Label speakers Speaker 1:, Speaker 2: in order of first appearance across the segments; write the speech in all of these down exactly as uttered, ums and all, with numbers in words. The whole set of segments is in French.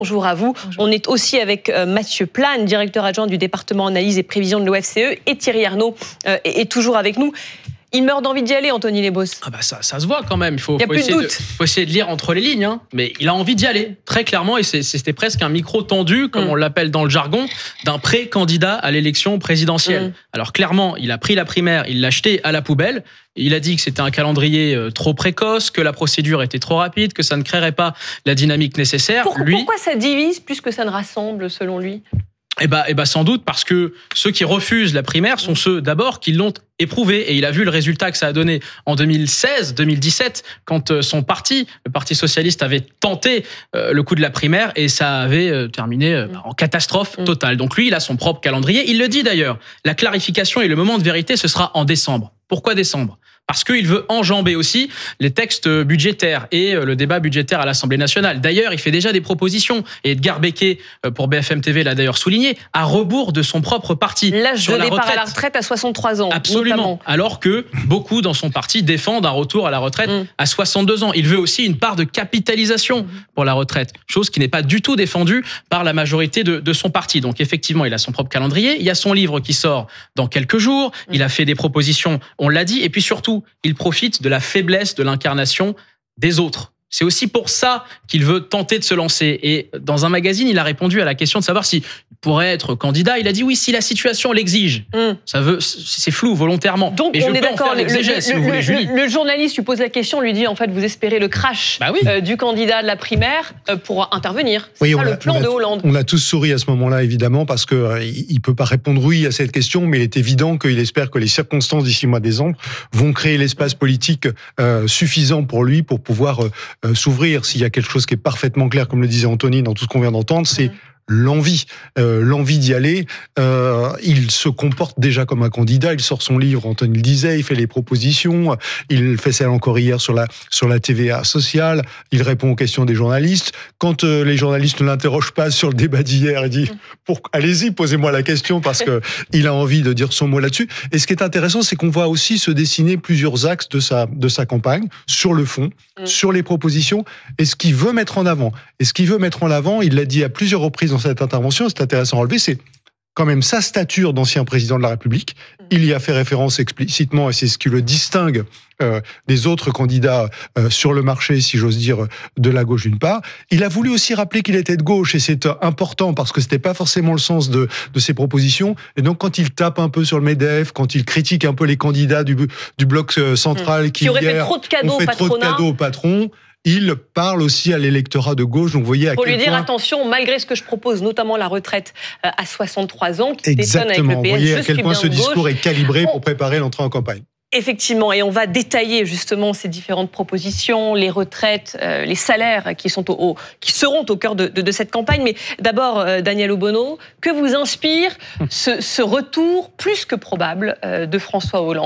Speaker 1: Bonjour à vous. Bonjour. On est aussi avec euh, Mathieu Plane, directeur adjoint du département analyse et prévision de l'O F C E, et Thierry Arnaud euh, est, est toujours avec nous. Il meurt d'envie d'y aller, Anthony Lebos.
Speaker 2: Ah bah ça, ça se voit quand même. Il faut,
Speaker 1: Il y a
Speaker 2: faut,
Speaker 1: plus
Speaker 2: essayer
Speaker 1: de
Speaker 2: de,
Speaker 1: doute.
Speaker 2: faut essayer de lire entre les lignes. Hein. Mais il a envie d'y aller, très clairement. Et c'est, c'était presque un micro tendu, comme mmh. on l'appelle dans le jargon, d'un pré-candidat à l'élection présidentielle. Mmh. Alors clairement, il a pris la primaire, il l'a jeté à la poubelle. Il a dit que c'était un calendrier trop précoce, que la procédure était trop rapide, que ça ne créerait pas la dynamique nécessaire.
Speaker 1: Pourquoi,
Speaker 2: lui,
Speaker 1: pourquoi ça divise plus que ça ne rassemble, selon lui ?
Speaker 2: Eh ben, eh ben sans doute parce que ceux qui refusent la primaire sont ceux d'abord qui l'ont éprouvé, et il a vu le résultat que ça a donné en deux mille seize, deux mille dix-sept, quand son parti, le Parti socialiste, avait tenté le coup de la primaire, et ça avait terminé en catastrophe totale. Donc lui, il a son propre calendrier. Il le dit d'ailleurs, la clarification et le moment de vérité, ce sera en décembre. Pourquoi décembre ? Parce qu'il veut enjamber aussi les textes budgétaires et le débat budgétaire à l'Assemblée nationale. D'ailleurs, il fait déjà des propositions, et Edgar Becquet, pour B F M T V, l'a d'ailleurs souligné, à rebours de son propre parti.
Speaker 1: L'âge de départ à la retraite à soixante-trois ans.
Speaker 2: Absolument. Notamment. Alors que beaucoup dans son parti défendent un retour à la retraite mmh. à soixante-deux ans. Il veut aussi une part de capitalisation mmh. pour la retraite, chose qui n'est pas du tout défendue par la majorité de, de son parti. Donc effectivement, il a son propre calendrier. Il y a son livre qui sort dans quelques jours. Mmh. Il a fait des propositions, on l'a dit. Et puis surtout, il profite de la faiblesse de l'incarnation des autres. C'est aussi pour ça qu'il veut tenter de se lancer. Et dans un magazine, il a répondu à la question de savoir s'il pourrait être candidat. Il a dit oui, si la situation l'exige. Mm. Ça veut, c'est flou, volontairement.
Speaker 1: Donc
Speaker 2: mais
Speaker 1: on
Speaker 2: je
Speaker 1: est
Speaker 2: peux
Speaker 1: d'accord.
Speaker 2: En faire
Speaker 1: le, le,
Speaker 2: si vous
Speaker 1: le,
Speaker 2: voulez, Julie.
Speaker 1: Le, le journaliste lui pose la question, lui dit en fait vous espérez le crash
Speaker 2: bah oui.
Speaker 1: euh, du candidat de la primaire euh, pour intervenir. C'est
Speaker 3: oui,
Speaker 1: ça le
Speaker 3: a,
Speaker 1: plan
Speaker 3: a,
Speaker 1: de Hollande.
Speaker 3: On a tous souri à ce moment-là, évidemment, parce que euh, il peut pas répondre oui à cette question, mais il est évident qu'il espère que les circonstances d'ici mois de décembre vont créer l'espace politique euh, suffisant pour lui pour pouvoir euh, euh, s'ouvrir. S'il y a quelque chose qui est parfaitement clair, comme le disait Anthony, dans tout ce qu'on vient d'entendre, c'est mmh. l'envie, euh, l'envie d'y aller. Euh, il se comporte déjà comme un candidat. Il sort son livre, Anthony le disait, il fait les propositions. Il fait ça encore hier sur la sur la T V A sociale. Il répond aux questions des journalistes. Quand euh, les journalistes ne l'interrogent pas sur le débat d'hier, il dit pour, allez-y, posez-moi la question parce que il a envie de dire son mot là-dessus. Et ce qui est intéressant, c'est qu'on voit aussi se dessiner plusieurs axes de sa de sa campagne sur le fond, mmh. sur les propositions et ce qu'il veut mettre en avant. Et ce qu'il veut mettre en avant, il l'a dit à plusieurs reprises dans cette intervention, c'est intéressant à relever, c'est quand même sa stature d'ancien président de la République. Il y a fait référence explicitement, et c'est ce qui le distingue euh, des autres candidats euh, sur le marché, si j'ose dire, de la gauche d'une part. Il a voulu aussi rappeler qu'il était de gauche, et c'est important parce que c'était pas forcément le sens de, de ses propositions. Et donc, quand il tape un peu sur le MEDEF, quand il critique un peu les candidats du, du bloc central
Speaker 1: mmh.
Speaker 3: qui,
Speaker 1: qui aurait
Speaker 3: hier,
Speaker 1: fait trop de cadeaux
Speaker 3: ont fait trop de cadeaux au patron, il parle aussi à l'électorat de gauche. Donc, vous voyez à
Speaker 1: Pour
Speaker 3: quel
Speaker 1: lui dire
Speaker 3: point...
Speaker 1: attention, malgré ce que je propose, notamment la retraite à soixante-trois ans, qui t'étonne avec
Speaker 3: Exactement.
Speaker 1: le P S.
Speaker 3: Vous voyez
Speaker 1: je
Speaker 3: à quel point ce discours est calibré pour préparer l'entrée en campagne.
Speaker 1: Effectivement, et on va détailler justement ces différentes propositions, les retraites, euh, les salaires qui sont au, au, qui seront au cœur de, de, de cette campagne. Mais d'abord, euh, Daniel Obono, que vous inspire ce, ce retour plus que probable euh, de François Hollande ?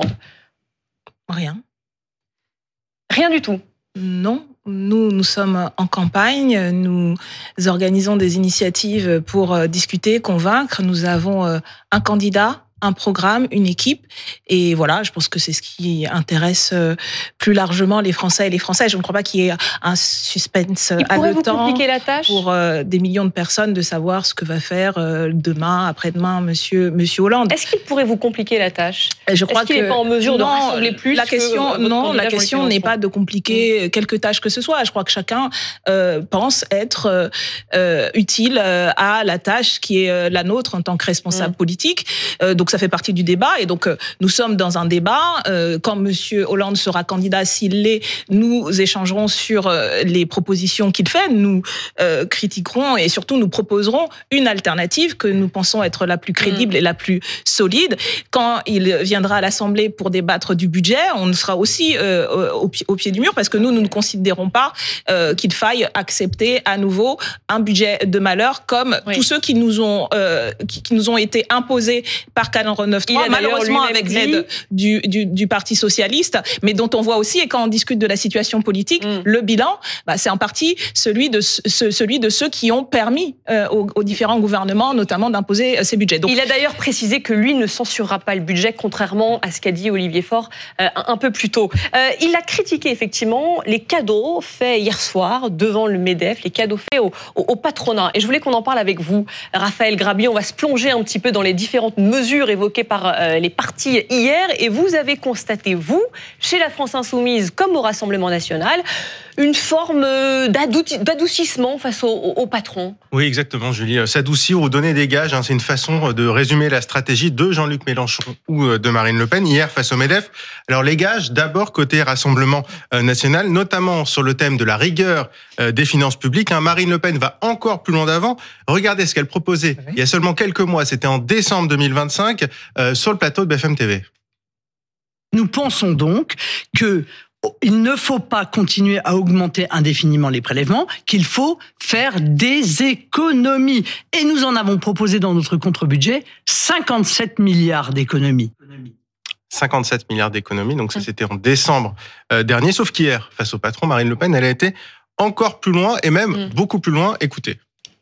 Speaker 4: Rien.
Speaker 1: Rien du tout.
Speaker 4: Non. Nous, nous sommes en campagne, nous organisons des initiatives pour discuter, convaincre. Nous avons un candidat, un programme, une équipe. Et voilà, je pense que c'est ce qui intéresse plus largement les Français et les Françaises. Je ne crois pas qu'il y ait un suspense haletant pour des millions de personnes de savoir ce que va faire demain, après-demain, monsieur, monsieur Hollande.
Speaker 1: Est-ce qu'il pourrait vous compliquer la tâche ?
Speaker 4: Je crois
Speaker 1: Est-ce qu'il
Speaker 4: que
Speaker 1: n'est pas en mesure
Speaker 4: non,
Speaker 1: de rassembler plus
Speaker 4: la question,
Speaker 1: que
Speaker 4: non, la question n'est pas de compliquer mmh. quelque tâche que ce soit. Je crois que chacun euh, pense être euh, utile à la tâche qui est la nôtre en tant que responsable mmh. politique. Euh, donc ça fait partie du débat. Et donc euh, nous sommes dans un débat. Euh, quand monsieur Hollande sera candidat, s'il l'est, nous échangerons sur euh, les propositions qu'il fait. Nous euh, critiquerons et surtout nous proposerons une alternative que nous pensons être la plus crédible mmh. et la plus solide. Quand il viendra à l'Assemblée pour débattre du budget, on sera aussi euh, au, au pied du mur parce que nous, nous ne considérons pas euh, qu'il faille accepter à nouveau un budget de malheur comme oui. tous ceux qui nous ont, euh, qui, qui nous ont été imposés par quarante-neuf trois, malheureusement avec l'aide du, du, du Parti socialiste, mais dont on voit aussi, et quand on discute de la situation politique, mm. le bilan, bah, c'est en partie celui de, ce, celui de ceux qui ont permis euh, aux, aux différents gouvernements, notamment, d'imposer euh, ces budgets.
Speaker 1: Donc, il a d'ailleurs précisé que lui ne censurera pas le budget, contrairement à ce qu'a dit Olivier Faure euh, un, un peu plus tôt. Euh, il a critiqué effectivement les cadeaux faits hier soir devant le MEDEF, les cadeaux faits au, au, au patronat. Et je voulais qu'on en parle avec vous, Raphaël Grabi. On va se plonger un petit peu dans les différentes mesures évoquées par euh, les partis hier. Et vous avez constaté, vous, chez la France Insoumise, comme au Rassemblement National, une forme d'adoucissement face au, au, au patron.
Speaker 5: Oui, exactement, Julie. S'adoucir ou donner des gages, hein, c'est une façon de résumer la stratégie de Jean-Luc Mélenchon ou de Marine Le Pen hier face au MEDEF. Alors les gages, d'abord côté Rassemblement National, notamment sur le thème de la rigueur des finances publiques. Hein, Marine Le Pen va encore plus loin d'avant. Regardez ce qu'elle proposait oui. il y a seulement quelques mois, c'était en décembre deux mille vingt-cinq, euh, sur le plateau de B F M T V.
Speaker 6: Nous pensons donc que il ne faut pas continuer à augmenter indéfiniment les prélèvements, qu'il faut faire des économies. Et nous en avons proposé dans notre contre-budget cinquante-sept milliards d'économies.
Speaker 5: cinquante-sept milliards d'économies, donc ça c'était en décembre euh, dernier, sauf qu'hier, face au patron, Marine Le Pen, elle a été encore plus loin, et même mmh. beaucoup plus loin. Écoutez.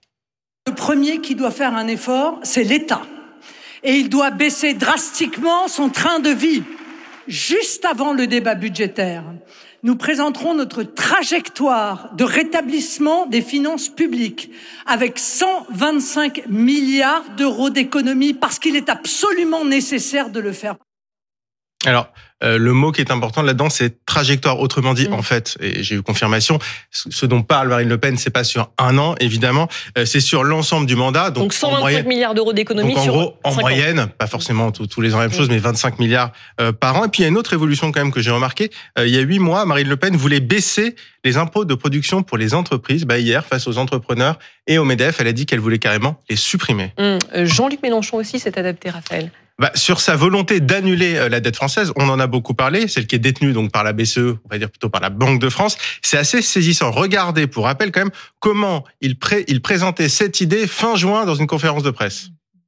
Speaker 7: Le premier qui doit faire un effort, c'est l'État. Et il doit baisser drastiquement son train de vie. Juste avant le débat budgétaire, nous présenterons notre trajectoire de rétablissement des finances publiques avec cent vingt-cinq milliards d'euros d'économies parce qu'il est absolument nécessaire de le faire.
Speaker 5: Alors, euh, le mot qui est important là-dedans, c'est trajectoire. Autrement dit, mmh. en fait, et j'ai eu confirmation, ce dont parle Marine Le Pen, c'est pas sur un an, évidemment, euh, c'est sur l'ensemble du mandat. Donc,
Speaker 1: donc cent vingt-cinq moyenne, milliards d'euros d'économies sur
Speaker 5: en gros, en moyenne, ans. Pas forcément tous, tous les ans la même chose, mmh. mais vingt-cinq milliards euh, par an. Et puis, il y a une autre évolution quand même que j'ai remarqué. Euh, il y a huit mois, Marine Le Pen voulait baisser les impôts de production pour les entreprises. Bah, hier, face aux entrepreneurs et au MEDEF, elle a dit qu'elle voulait carrément les supprimer.
Speaker 1: Mmh. Jean-Luc Mélenchon aussi s'est adapté, Raphaël.
Speaker 5: Bah, sur sa volonté d'annuler la dette française, on en a beaucoup parlé, celle qui est détenue donc par la B C E, on va dire plutôt par la Banque de France. C'est assez saisissant. Regardez, pour rappel quand même, comment il, pré- il présentait cette idée fin juin dans une conférence de presse.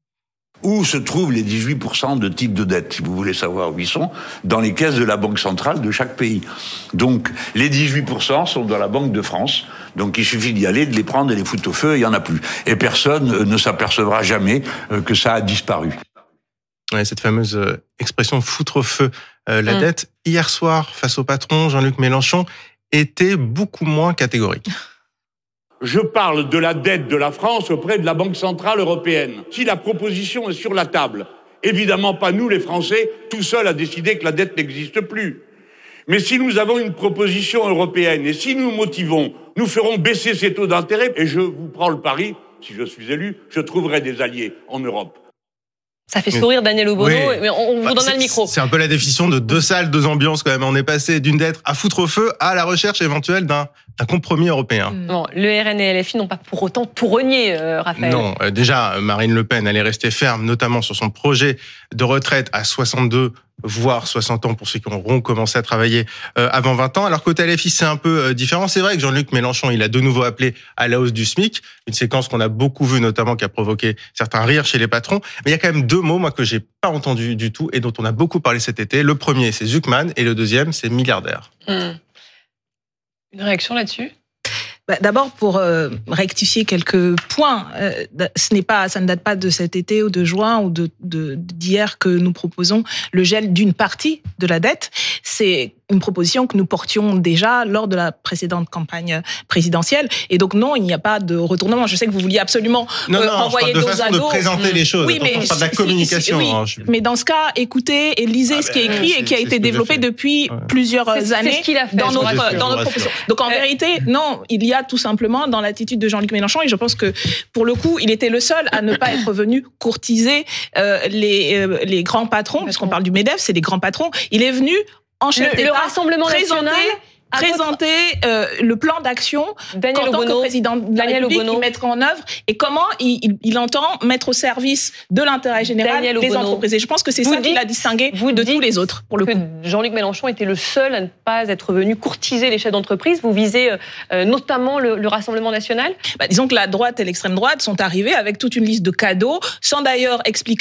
Speaker 8: Où se trouvent les dix-huit pour cent de titres de dette, si vous voulez savoir où ils sont, dans les caisses de la Banque centrale de chaque pays. Donc, les dix-huit pour cent sont dans la Banque de France. Donc, il suffit d'y aller, de les prendre et les foutre au feu, il n'y en a plus. Et personne ne s'apercevra jamais que ça a disparu.
Speaker 5: Ouais, cette fameuse expression foutre au feu euh, la mmh. dette, hier soir, face au patron, Jean-Luc Mélenchon, était beaucoup moins catégorique.
Speaker 9: Je parle de la dette de la France auprès de la Banque Centrale Européenne. Si la proposition est sur la table, évidemment pas nous les Français, tout seuls à décider que la dette n'existe plus. Mais si nous avons une proposition européenne et si nous motivons, nous ferons baisser ces taux d'intérêt et je vous prends le pari, si je suis élu, je trouverai des alliés en Europe.
Speaker 1: Ça fait sourire Daniel Obono, oui. mais on vous bah, donne le micro.
Speaker 5: C'est un peu la définition de deux salles, deux ambiances quand même. On est passé d'une dette à foutre au feu à la recherche éventuelle d'un, d'un compromis européen.
Speaker 1: Bon, le R N et L F I n'ont pas pour autant tout renié, euh, Raphaël.
Speaker 5: Non, euh, déjà, Marine Le Pen, elle est restée ferme, notamment sur son projet de retraite à soixante-deux voire soixante ans pour ceux qui auront commencé à travailler euh, avant vingt ans. Alors côté L F I, c'est un peu euh, différent. C'est vrai que Jean-Luc Mélenchon, il a de nouveau appelé à la hausse du SMIC, une séquence qu'on a beaucoup vue, notamment qui a provoqué certains rires chez les patrons. Mais il y a quand même deux mots, moi, que j'ai pas entendu du tout et dont on a beaucoup parlé cet été. Le premier, c'est Zuckman, et le deuxième, c'est milliardaire.
Speaker 1: Mmh. Une réaction là-dessus ?
Speaker 4: Bah, d'abord, pour euh, rectifier quelques points, euh, ce n'est pas, ça ne date pas de cet été ou de juin ou de, de d'hier que nous proposons le gel d'une partie de la dette. C'est une proposition que nous portions déjà lors de la précédente campagne présidentielle. Et donc non, il n'y a pas de retournement. Je sais que vous vouliez absolument
Speaker 5: non,
Speaker 4: euh,
Speaker 5: non,
Speaker 4: envoyer
Speaker 5: de
Speaker 4: dos
Speaker 5: façon
Speaker 4: à dos.
Speaker 5: de présenter les choses.
Speaker 4: Oui, mais
Speaker 5: pas de la communication.
Speaker 4: Si, si, oui.
Speaker 5: hein, je...
Speaker 4: Mais dans ce cas, écoutez et lisez ah, ce qui est écrit et qui a été développé depuis ouais. plusieurs
Speaker 1: c'est,
Speaker 4: années
Speaker 1: c'est ce qu'il a fait,
Speaker 4: dans notre dans notre proposition. Donc en euh... vérité, non, il y a tout simplement dans l'attitude de Jean-Luc Mélenchon, et je pense que pour le coup, il était le seul à ne pas être venu courtiser euh, les euh, les grands patrons, puisqu'on parle du MEDEF, c'est les grands patrons. Il est venu en chef
Speaker 1: le,
Speaker 4: d'État,
Speaker 1: le Rassemblement
Speaker 4: présenter,
Speaker 1: national
Speaker 4: présenter euh, le plan d'action
Speaker 1: Daniel
Speaker 4: en tant
Speaker 1: Obono,
Speaker 4: que président de la
Speaker 1: Daniel
Speaker 4: République,
Speaker 1: Obono.
Speaker 4: il mettra en œuvre et comment il, il, il entend mettre au service de l'intérêt général
Speaker 1: Daniel
Speaker 4: des
Speaker 1: Obono.
Speaker 4: entreprises. Et je pense que c'est
Speaker 1: vous
Speaker 4: ça qui l'a distingué
Speaker 1: vous
Speaker 4: de tous les autres, pour le
Speaker 1: que
Speaker 4: coup.
Speaker 1: Jean-Luc Mélenchon était le seul à ne pas être venu courtiser les chefs d'entreprise. Vous visez euh, notamment le, le Rassemblement national.
Speaker 4: Bah, disons que la droite et l'extrême droite sont arrivés avec toute une liste de cadeaux, sans d'ailleurs expliquer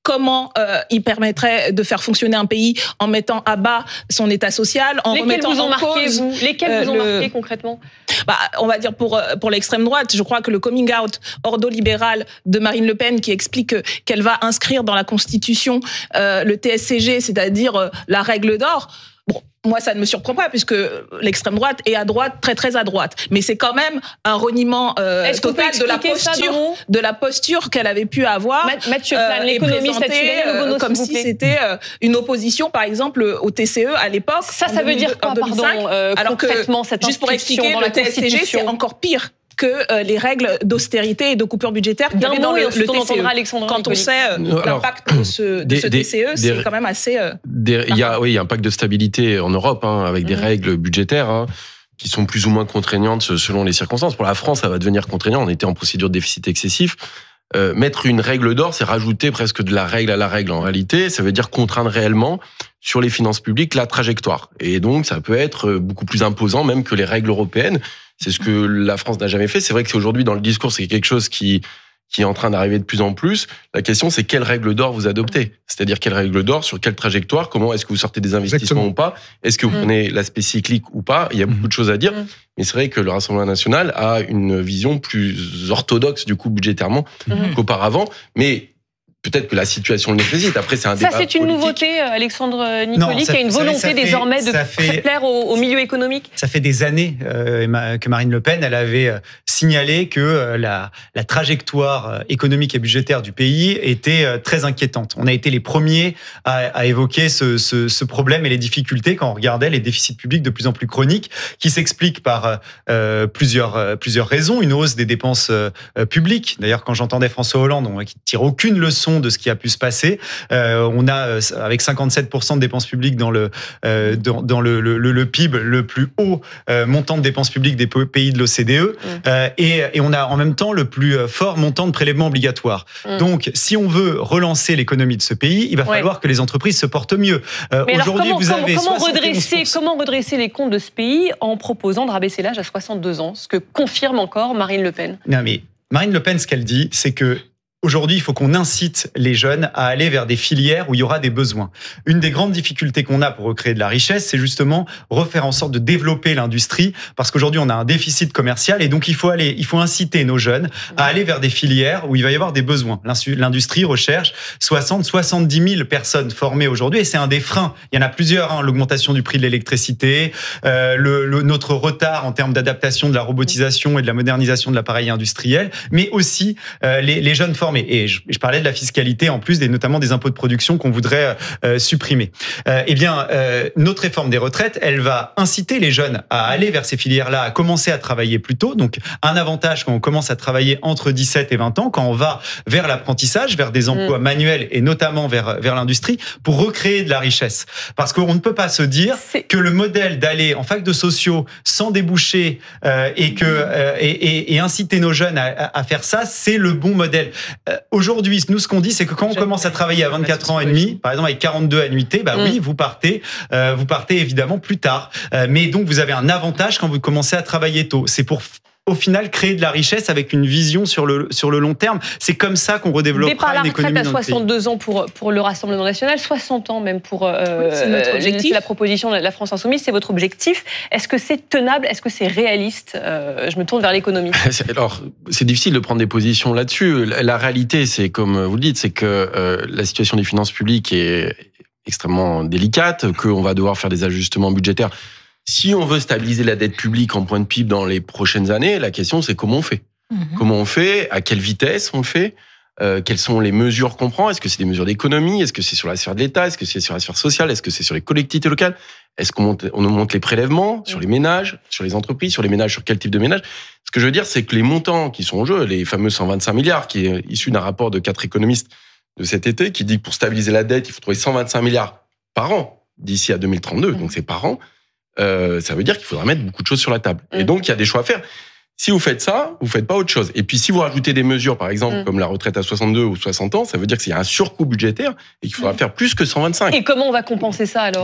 Speaker 4: comment euh, il permettrait de faire fonctionner un pays en mettant à bas son État social, en
Speaker 1: Lesquels
Speaker 4: remettant
Speaker 1: vous ont
Speaker 4: en
Speaker 1: marqué,
Speaker 4: cause...
Speaker 1: vous Lesquels
Speaker 4: euh,
Speaker 1: vous ont
Speaker 4: le-
Speaker 1: marqué concrètement?
Speaker 4: Bah, on va dire pour pour l'extrême droite, je crois que le coming out ordo-libéral de Marine Le Pen qui explique qu'elle va inscrire dans la Constitution euh, le T S C G, c'est-à-dire euh, la règle d'or. Bon, moi ça ne me surprend pas puisque l'extrême droite est à droite, très très à droite. Mais c'est quand même un reniement euh,
Speaker 1: Est-ce qu'on peut
Speaker 4: total de la
Speaker 1: expliquer ça,
Speaker 4: posture,
Speaker 1: Doron
Speaker 4: de la posture qu'elle avait pu avoir.
Speaker 1: Ma- Mathieu Plane,
Speaker 4: euh, et
Speaker 1: l'économiste
Speaker 4: présenter,
Speaker 1: là-dessus, Daniel
Speaker 4: euh,
Speaker 1: Obono,
Speaker 4: comme
Speaker 1: s'il vous
Speaker 4: si
Speaker 1: plaît.
Speaker 4: c'était euh, une opposition, par exemple, au T C E à l'époque.
Speaker 1: Ça,
Speaker 4: en
Speaker 1: ça veut
Speaker 4: deux mille
Speaker 1: dire quoi,
Speaker 4: en deux mille cinq,
Speaker 1: pardon, euh,
Speaker 4: alors que,
Speaker 1: concrètement, cette
Speaker 4: juste pour
Speaker 1: inscription
Speaker 4: expliquer,
Speaker 1: dans
Speaker 4: le
Speaker 1: la
Speaker 4: T S C G, c'est
Speaker 1: Constitution
Speaker 4: encore pire que euh, les règles d'austérité et de coupure budgétaire qu'il y
Speaker 1: D'un
Speaker 4: avait dans
Speaker 1: mot,
Speaker 4: le,
Speaker 1: et
Speaker 4: le
Speaker 1: ensuite on
Speaker 4: T C E.
Speaker 1: entendra Alexandre
Speaker 4: Quand on
Speaker 1: Nicoli.
Speaker 4: sait euh,
Speaker 10: Non, alors,
Speaker 4: l'impact de ce, de
Speaker 10: des-
Speaker 4: ce
Speaker 10: des-
Speaker 4: T C E, c'est
Speaker 10: des-
Speaker 4: quand même assez... euh,
Speaker 10: Des- Il y a, oui, il y a un pacte de stabilité en Europe, hein, avec des
Speaker 1: Mhm.
Speaker 10: règles budgétaires hein, qui sont plus ou moins contraignantes selon les circonstances. Pour la France, ça va devenir contraignant. On était en procédure de déficit excessif. Euh, mettre une règle d'or, c'est rajouter presque de la règle à la règle. En réalité, ça veut dire contraindre réellement sur les finances publiques la trajectoire. Et donc, ça peut être beaucoup plus imposant même que les règles européennes. C'est ce que la France n'a jamais fait. C'est vrai que c'est aujourd'hui dans le discours, c'est quelque chose qui qui est en train d'arriver de plus en plus. La question, c'est quelle règle d'or vous adoptez? C'est-à-dire quelle règle d'or, sur quelle trajectoire, comment est-ce que vous sortez des investissements
Speaker 3: Exactement.
Speaker 10: ou pas? Est-ce que vous
Speaker 1: Mm.
Speaker 10: prenez l'aspect cyclique ou pas? Il y a beaucoup de choses à dire.
Speaker 1: Mm.
Speaker 10: Mais c'est vrai que le Rassemblement national a une vision plus orthodoxe, du coup, budgétairement
Speaker 1: Mhm.
Speaker 10: qu'auparavant. Mais peut-être que la situation le nécessite. Après, c'est un
Speaker 1: Ça,
Speaker 10: débat
Speaker 1: c'est une
Speaker 10: politique.
Speaker 1: nouveauté, euh, Alexandre Nicoli,
Speaker 11: Non, ça-
Speaker 1: qui a une
Speaker 11: vous savez,
Speaker 1: volonté
Speaker 11: ça fait-
Speaker 1: désormais de
Speaker 11: ça fait-
Speaker 1: plaire au, au milieu économique.
Speaker 11: Ça fait des années euh, Ma- que Marine Le Pen, elle avait euh, signalé que euh, la, la trajectoire euh, économique et budgétaire du pays était euh, très inquiétante. On a été les premiers à, à évoquer ce, ce, ce problème et les difficultés quand on regardait les déficits publics de plus en plus chroniques, qui s'expliquent par euh, plusieurs, euh, plusieurs raisons. Une hausse des dépenses euh, publiques. D'ailleurs, quand j'entendais François Hollande, on, qui ne tire aucune leçon de ce qui a pu se passer, euh, on a, euh, avec cinquante-sept pour cent de dépenses publiques dans le, euh, dans, dans le, le, le, le P I B, le plus haut euh, montant de dépenses publiques des pays de l'O C D E,
Speaker 1: Mm.
Speaker 11: euh, et, et on a en même temps le plus fort montant de prélèvements obligatoires.
Speaker 1: Mm.
Speaker 11: Donc, si on veut relancer l'économie de ce pays, il va
Speaker 1: Ouais.
Speaker 11: falloir que les entreprises se portent mieux. Euh,
Speaker 1: Mais alors,
Speaker 11: Aujourd'hui,
Speaker 1: comment,
Speaker 11: vous
Speaker 1: comment-
Speaker 11: avez
Speaker 1: comment
Speaker 11: soixante et onze pour cent.
Speaker 1: redresser, comment redresser les comptes de ce pays en proposant de rabaisser l'âge à soixante-deux ans, ce que confirme encore Marine Le Pen?
Speaker 11: Non, mais Marine Le Pen, ce qu'elle dit, c'est que aujourd'hui, il faut qu'on incite les jeunes à aller vers des filières où il y aura des besoins. Une des grandes difficultés qu'on a pour recréer de la richesse, c'est justement refaire en sorte de développer l'industrie, parce qu'aujourd'hui, on a un déficit commercial et donc il faut aller, il faut inciter nos jeunes à aller vers des filières où il va y avoir des besoins. L'insu- L'industrie recherche soixante, soixante-dix mille personnes formées aujourd'hui et c'est un des freins. Il y en a plusieurs, hein, l'augmentation du prix de l'électricité, euh, le, le, notre retard en termes d'adaptation de la robotisation et de la modernisation de l'appareil industriel, mais aussi euh, les, les jeunes formés. Et je, je parlais de la fiscalité en plus, des, notamment des impôts de production qu'on voudrait euh, supprimer. Euh, eh bien, euh, notre réforme des retraites, elle va inciter les jeunes à aller vers ces filières-là, à commencer à travailler plus tôt. Donc, un avantage quand on commence à travailler entre dix-sept et vingt ans, quand on va vers l'apprentissage, vers des emplois
Speaker 1: Mm.
Speaker 11: manuels et notamment vers, vers l'industrie, pour recréer de la richesse. Parce qu'on ne peut pas se dire
Speaker 1: C'est-
Speaker 11: que le modèle d'aller en fac de sociaux sans déboucher euh, et, que, euh, et, et, et inciter nos jeunes à, à, à faire ça, c'est le bon modèle. Euh, Aujourd'hui, nous, ce qu'on dit, c'est que quand on commence à travailler à vingt-quatre ans et demi, par exemple avec quarante-deux annuités, bah
Speaker 1: Mm.
Speaker 11: oui, vous partez, euh, vous partez évidemment plus tard. Euh, mais donc, vous avez un avantage quand vous commencez à travailler tôt. C'est pour au final créer de la richesse avec une vision sur le sur le long terme. C'est comme ça qu'on redéveloppera
Speaker 1: Départ à la
Speaker 11: une
Speaker 1: retraite
Speaker 11: économie
Speaker 1: à
Speaker 11: dans le pays.
Speaker 1: soixante-deux ans pour, pour le Rassemblement national, soixante ans même pour euh,
Speaker 4: C'est notre
Speaker 1: euh,
Speaker 4: objectif.
Speaker 1: la proposition de la France Insoumise, c'est votre objectif. Est-ce que c'est tenable? Est-ce que c'est réaliste? Euh, Je me tourne vers l'économie.
Speaker 10: C'est- Alors, c'est difficile de prendre des positions là-dessus. La, la réalité, c'est comme vous le dites, c'est que euh, la situation des finances publiques est extrêmement délicate, qu'on va devoir faire des ajustements budgétaires. Si on veut stabiliser la dette publique en point de P I B dans les prochaines années, la question c'est comment on fait.
Speaker 4: Mhm.
Speaker 10: Comment on fait? À quelle vitesse on le fait? Euh, quelles sont les mesures qu'on prend? Est-ce que c'est des mesures d'économie? Est-ce que c'est sur la sphère de l'État? Est-ce que c'est sur la sphère sociale? Est-ce que c'est sur les collectivités locales? Est-ce qu'on monte, on monte les prélèvements sur les ménages, sur les entreprises, sur les ménages, sur quel type de ménage? Ce que je veux dire, c'est que les montants qui sont en jeu, les fameux cent vingt-cinq milliards, qui est issu d'un rapport de quatre économistes de cet été, qui dit que pour stabiliser la dette, il faut trouver cent vingt-cinq milliards par an d'ici à deux mille trente-deux, donc c'est par an. Euh, ça veut dire qu'il faudra mettre beaucoup de choses sur la table.
Speaker 1: Mm.
Speaker 10: Et donc, il y a des choix à faire. Si vous faites ça, vous faites pas autre chose. Et puis, si vous rajoutez des mesures, par exemple,
Speaker 1: Mm.
Speaker 10: comme la retraite à soixante-deux ou soixante ans, ça veut dire qu'il y a un surcoût budgétaire et qu'il faudra faire plus que cent vingt-cinq.
Speaker 1: Et comment on va compenser ça alors?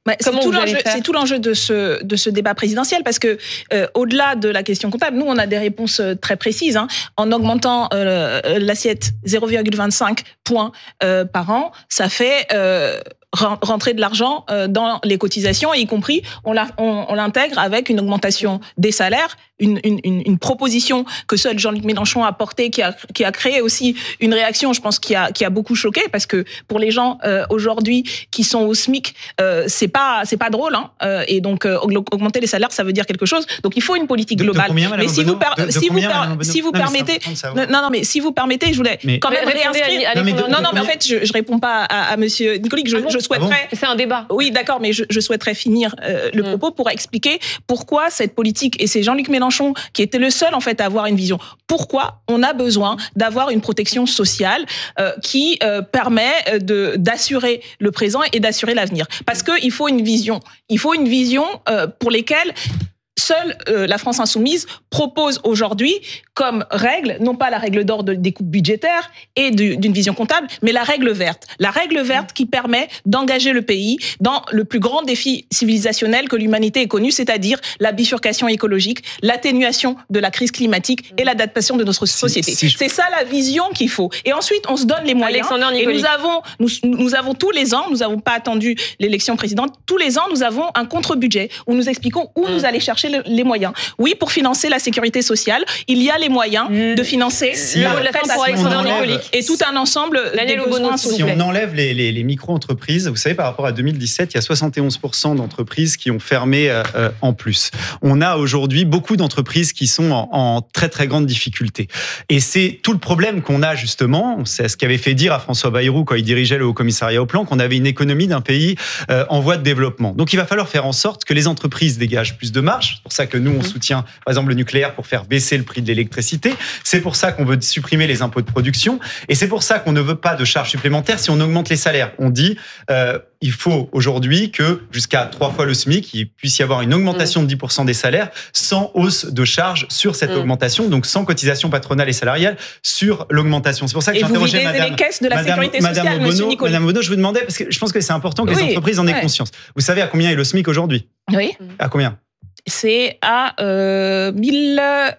Speaker 4: Bah, c'est, tout l'enjeu, c'est tout l'enjeu de ce, de ce débat présidentiel, parce que euh, au-delà de la question comptable, nous, on a des réponses très précises. Hein. En augmentant euh, l'assiette zéro virgule vingt-cinq points euh, par an, ça fait... Euh, rentrer de l'argent dans les cotisations, y compris on, la, on, on l'intègre avec une augmentation des salaires, une, une, une proposition que seul Jean-Luc Mélenchon a portée, qui a, qui a créé aussi une réaction, je pense, qui a, qui a beaucoup choqué, parce que pour les gens euh, aujourd'hui qui sont au SMIC, euh, c'est pas c'est pas drôle, hein, euh, et donc euh, augmenter les salaires, ça veut dire quelque chose. Donc il faut une politique
Speaker 11: de,
Speaker 4: globale.
Speaker 11: De combien,
Speaker 4: mais si
Speaker 11: Bono
Speaker 4: vous, per,
Speaker 11: de, de
Speaker 4: si,
Speaker 11: combien,
Speaker 4: vous per, si vous non, permettez, non, non, mais si vous permettez, je voulais mais, quand même réinscrire.
Speaker 1: À, à non, mais de,
Speaker 4: non, non, mais en fait, je, je réponds pas à, à Monsieur Nicolic. Je, ah bon je souhaiterais. Ah bon
Speaker 1: c'est un débat.
Speaker 4: Oui, d'accord, mais je, je souhaiterais finir euh, le propos pour expliquer pourquoi cette politique, et c'est Jean-Luc Mélenchon qui était le seul en fait à avoir une vision. Pourquoi on a besoin d'avoir une protection sociale euh, qui euh, permet de d'assurer le présent et d'assurer l'avenir. Parce que il faut une vision. Il faut une vision euh, pour lesquelles seule euh, la France insoumise propose aujourd'hui comme règle, non pas la règle d'or de, des coupes budgétaires et du, d'une vision comptable, mais la règle verte. La règle verte qui permet d'engager le pays dans le plus grand défi civilisationnel que l'humanité ait connu, c'est-à-dire la bifurcation écologique, l'atténuation de la crise climatique et l'adaptation de notre société. Si, si je... C'est ça la vision qu'il faut. Et ensuite, on se donne les moyens. Et nous avons, nous, nous avons tous les ans, nous n'avons pas attendu l'élection présidente, tous les ans, nous avons un contre-budget où nous expliquons où mmh. nous allons chercher les moyens. Oui, pour financer la sécurité sociale, il y a les moyens mmh. de financer
Speaker 11: si
Speaker 4: le
Speaker 11: retraite
Speaker 4: pour Alexandre Nicolic et tout un ensemble
Speaker 1: Daniel
Speaker 4: des besoins
Speaker 11: sociaux. Si on enlève les, les, les micro-entreprises, vous savez, par rapport à deux mille dix-sept, il y a soixante et onze pour cent d'entreprises qui ont fermé euh, en plus. On a aujourd'hui beaucoup d'entreprises qui sont en, en très très grande difficulté. Et c'est tout le problème qu'on a justement, c'est ce qu'avait fait dire à François Bayrou quand il dirigeait le Haut-Commissariat au Plan, qu'on avait une économie d'un pays euh, en voie de développement. Donc il va falloir faire en sorte que les entreprises dégagent plus de marge. C'est pour ça que nous, on soutient, par exemple, le nucléaire pour faire baisser le prix de l'électricité. C'est pour ça qu'on veut supprimer les impôts de production. Et c'est pour ça qu'on ne veut pas de charges supplémentaires si on augmente les salaires. On dit, euh, il faut aujourd'hui que jusqu'à trois fois le SMIC, il puisse y avoir une augmentation de dix pour cent des salaires sans hausse de charges sur cette mmh. augmentation, donc sans cotisation patronale et salariale sur l'augmentation. C'est pour ça que j'interrogeais Madame,
Speaker 4: les caisses de la
Speaker 11: Madame,
Speaker 4: sécurité
Speaker 11: Madame
Speaker 4: sociale,
Speaker 11: Obono, Monsieur Madame Obono, je vous demandais, parce que je pense que c'est important que oui, les entreprises en aient ouais. conscience. Vous savez à combien est le SMIC aujourd'hui ?
Speaker 4: Oui.
Speaker 11: À combien ?
Speaker 4: C'est à euh, mille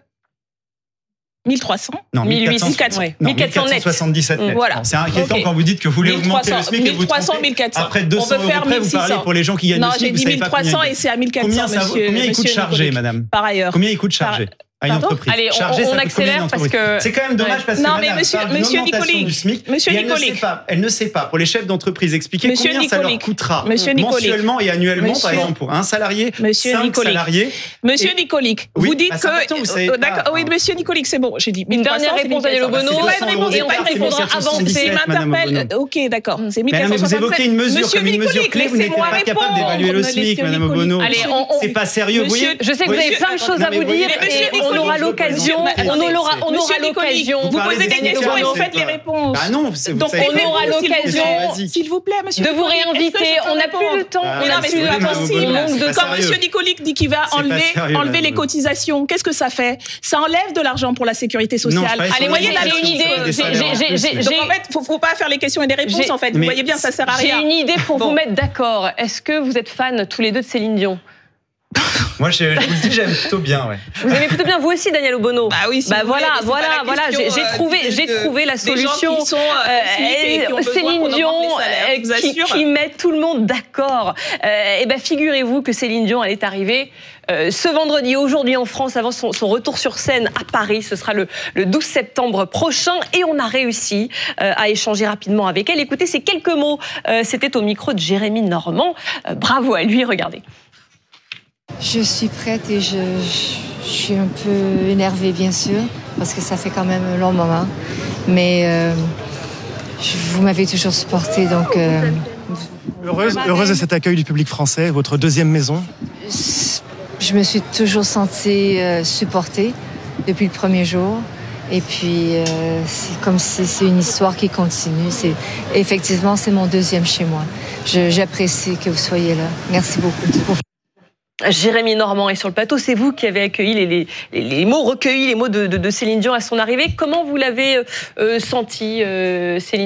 Speaker 4: trois cents
Speaker 11: Non,
Speaker 4: mille huit cents.
Speaker 11: Ouais. Non, mille quatre cent soixante-dix-sept net.
Speaker 4: Voilà.
Speaker 11: C'est inquiétant okay. quand vous dites que vous voulez augmenter le SMIC et vous
Speaker 4: mille trois cents, mille quatre cents.
Speaker 11: Après deux cents euros près, vous parlez pour les gens qui gagnent
Speaker 4: non,
Speaker 11: le SMIC.
Speaker 4: Non, j'ai dit mille trois cents et c'est à mille quatre cents,
Speaker 11: combien
Speaker 4: monsieur.
Speaker 11: Combien il coûte chargé, madame ?
Speaker 4: Par ailleurs.
Speaker 11: Combien il coûte chargé ? À une entreprise.
Speaker 1: Allez, on,
Speaker 11: Chargé,
Speaker 1: on accélère parce que
Speaker 11: c'est quand même dommage ouais. parce que
Speaker 4: non,
Speaker 11: madame
Speaker 4: mais monsieur,
Speaker 11: parle
Speaker 4: monsieur
Speaker 11: Nicolic, du SMIC,
Speaker 4: monsieur
Speaker 11: et elle
Speaker 4: Nicolic.
Speaker 11: ne sait pas, elle ne sait pas pour les chefs d'entreprise expliquer
Speaker 4: monsieur
Speaker 11: combien
Speaker 4: Nicolic.
Speaker 11: ça leur coûtera
Speaker 4: monsieur
Speaker 11: mensuellement et annuellement,
Speaker 4: monsieur.
Speaker 11: par exemple pour un salarié,
Speaker 4: monsieur
Speaker 11: cinq
Speaker 4: Nicolic.
Speaker 11: salariés.
Speaker 4: Monsieur et... Nicolic,
Speaker 11: oui,
Speaker 4: vous dites
Speaker 11: bah,
Speaker 4: que
Speaker 11: vous savez,
Speaker 4: d'accord, oui, monsieur Nicolic, c'est bon, j'ai dit
Speaker 1: une dernière réponse à Daniel Obono
Speaker 4: et on répondra avancé. M'interpelle. OK, d'accord, c'est mille quatre cent soixante-sept.
Speaker 11: Vous évoquez une mesure comme une mesure clé, vous n'êtes pas capable d'évaluer le SMIC, madame Obono.
Speaker 1: C'est
Speaker 11: pas sérieux, vous voyez.
Speaker 1: Je sais que vous avez plein de choses à vous dire et on aura l'occasion On aura, on aura l'occasion.
Speaker 4: Vous posez des questions et vous faites les réponses.
Speaker 11: Bah non, vous
Speaker 1: Donc on aura l'occasion,
Speaker 4: s'il vous plaît, monsieur,
Speaker 1: de vous réinviter. On n'a plus le temps.
Speaker 4: Mais non, mais c'est pas possible. Quand monsieur Nicolic dit qu'il va enlever, enlever les cotisations, qu'est-ce que ça fait ? Ça enlève de l'argent pour la sécurité sociale.
Speaker 1: Allez, voyez, là, j'ai une idée.
Speaker 4: Donc en fait, faut, faut pas faire les questions et les réponses. En fait, vous voyez bien, ça sert à rien.
Speaker 1: J'ai une idée pour vous mettre d'accord. Est-ce que vous êtes fans tous les deux de Céline Dion ?
Speaker 11: Moi, je, je vous le dis, j'aime plutôt bien. Ouais.
Speaker 1: Vous aimez plutôt bien, vous aussi, Daniel Obono.
Speaker 4: Bah oui. Si
Speaker 1: bah voilà,
Speaker 4: voulez,
Speaker 1: voilà, voilà. J'ai, j'ai trouvé,
Speaker 4: de,
Speaker 1: j'ai trouvé la solution.
Speaker 4: Qui sont, euh, qui
Speaker 1: Céline Dion, salaires, qui, qui met tout le monde d'accord. Euh, et ben, figurez-vous que Céline Dion, elle est arrivée euh, ce vendredi, aujourd'hui en France, avant son, son retour sur scène à Paris. Ce sera le, le douze septembre prochain, et on a réussi euh, à échanger rapidement avec elle. Écoutez ces quelques mots. Euh, c'était au micro de Jérémy Normand. Euh, bravo à lui. Regardez.
Speaker 12: Je suis prête et je, je, je suis un peu énervée, bien sûr, parce que ça fait quand même un long moment. Mais euh, je, vous m'avez toujours supportée, donc... Euh,
Speaker 13: heureuse, heureuse de cet accueil du public français, votre deuxième maison.
Speaker 12: Je me suis toujours sentie euh, supportée depuis le premier jour. Et puis, euh, c'est comme si c'est une histoire qui continue. C'est, effectivement, c'est mon deuxième chez moi. Je, j'apprécie que vous soyez là. Merci beaucoup.
Speaker 1: Jérémy Normand est sur le plateau. C'est vous qui avez accueilli les, les, les mots recueillis, les mots de, de, de Céline Dion à son arrivée. Comment vous l'avez euh, senti, euh, Céline Dion ?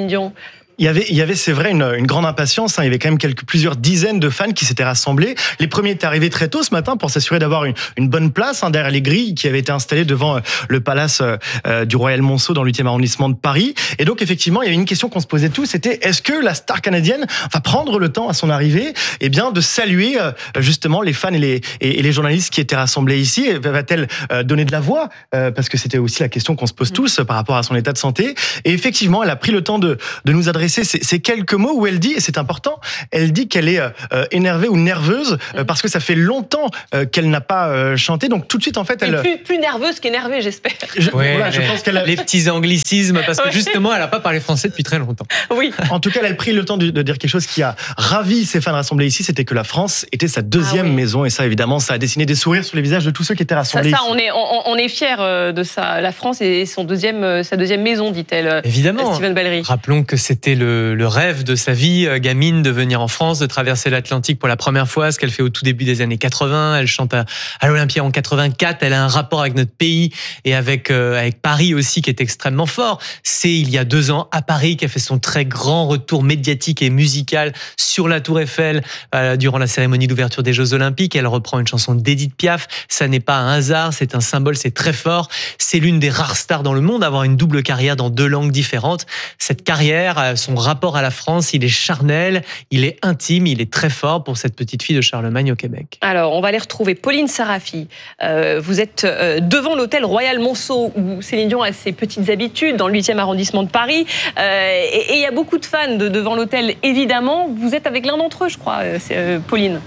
Speaker 13: Il y avait, il y avait, c'est vrai, une, une grande impatience. Hein. Il y avait quand même quelques, plusieurs dizaines de fans qui s'étaient rassemblés. Les premiers étaient arrivés très tôt ce matin pour s'assurer d'avoir une, une bonne place hein, derrière les grilles qui avaient été installées devant euh, le palace euh, du Royal Monceau dans le huitième arrondissement de Paris. Et donc, effectivement, il y avait une question qu'on se posait tous, c'était est-ce que la star canadienne va prendre le temps à son arrivée, eh bien, de saluer euh, justement les fans et les, et, et les journalistes qui étaient rassemblés ici. Et va-t-elle euh, donner de la voix euh, parce que c'était aussi la question qu'on se pose tous euh, par rapport à son état de santé. Et effectivement, elle a pris le temps de, de nous adresser Ces, ces quelques mots où elle dit, et c'est important, elle dit qu'elle est euh, énervée ou nerveuse euh, parce que ça fait longtemps euh, qu'elle n'a pas euh, chanté. Donc tout de suite, en fait, elle...
Speaker 1: Plus, plus nerveuse qu'énervée, j'espère.
Speaker 13: Je,
Speaker 14: ouais,
Speaker 13: voilà, je pense qu'elle a...
Speaker 14: Les petits anglicismes, parce que justement, elle n'a pas parlé français depuis très longtemps.
Speaker 1: Oui.
Speaker 13: En tout cas, elle a pris le temps de, de dire quelque chose qui a ravi ses fans rassemblés ici, c'était que la France était sa deuxième ah oui. maison. Et ça, évidemment, ça a dessiné des sourires sur les visages de tous ceux qui étaient rassemblés
Speaker 1: ça, ça,
Speaker 13: ici.
Speaker 1: On est, on, on est fiers de ça. La France est son deuxième, sa deuxième maison, dit-elle.
Speaker 14: Évidemment.
Speaker 1: Steven Bellerive.
Speaker 14: Rappelons que c'était le, le rêve de sa vie, gamine, de venir en France, de traverser l'Atlantique pour la première fois, ce qu'elle fait au tout début des années quatre-vingts. Elle chante à, à l'Olympia en quatre-vingt-quatre. Elle a un rapport avec notre pays et avec, euh, avec Paris aussi qui est extrêmement fort. C'est il y a deux ans à Paris qu'elle fait son très grand retour médiatique et musical sur la Tour Eiffel euh, durant la cérémonie d'ouverture des Jeux Olympiques. Elle reprend une chanson d'Edith Piaf. Ça n'est pas un hasard, c'est un symbole, c'est très fort. C'est l'une des rares stars dans le monde à avoir une double carrière dans deux langues différentes. Cette carrière, son rapport à la France, il est charnel, il est intime, il est très fort pour cette petite fille de Charlemagne au Québec.
Speaker 1: Alors, on va aller retrouver Pauline Sarafi. Euh, vous êtes euh, devant l'hôtel Royal Monceau, où Céline Dion a ses petites habitudes, dans le huitième arrondissement de Paris. Euh, et il y a beaucoup de fans de, devant l'hôtel, évidemment. Vous êtes avec l'un d'entre eux, je crois, euh, euh, Pauline.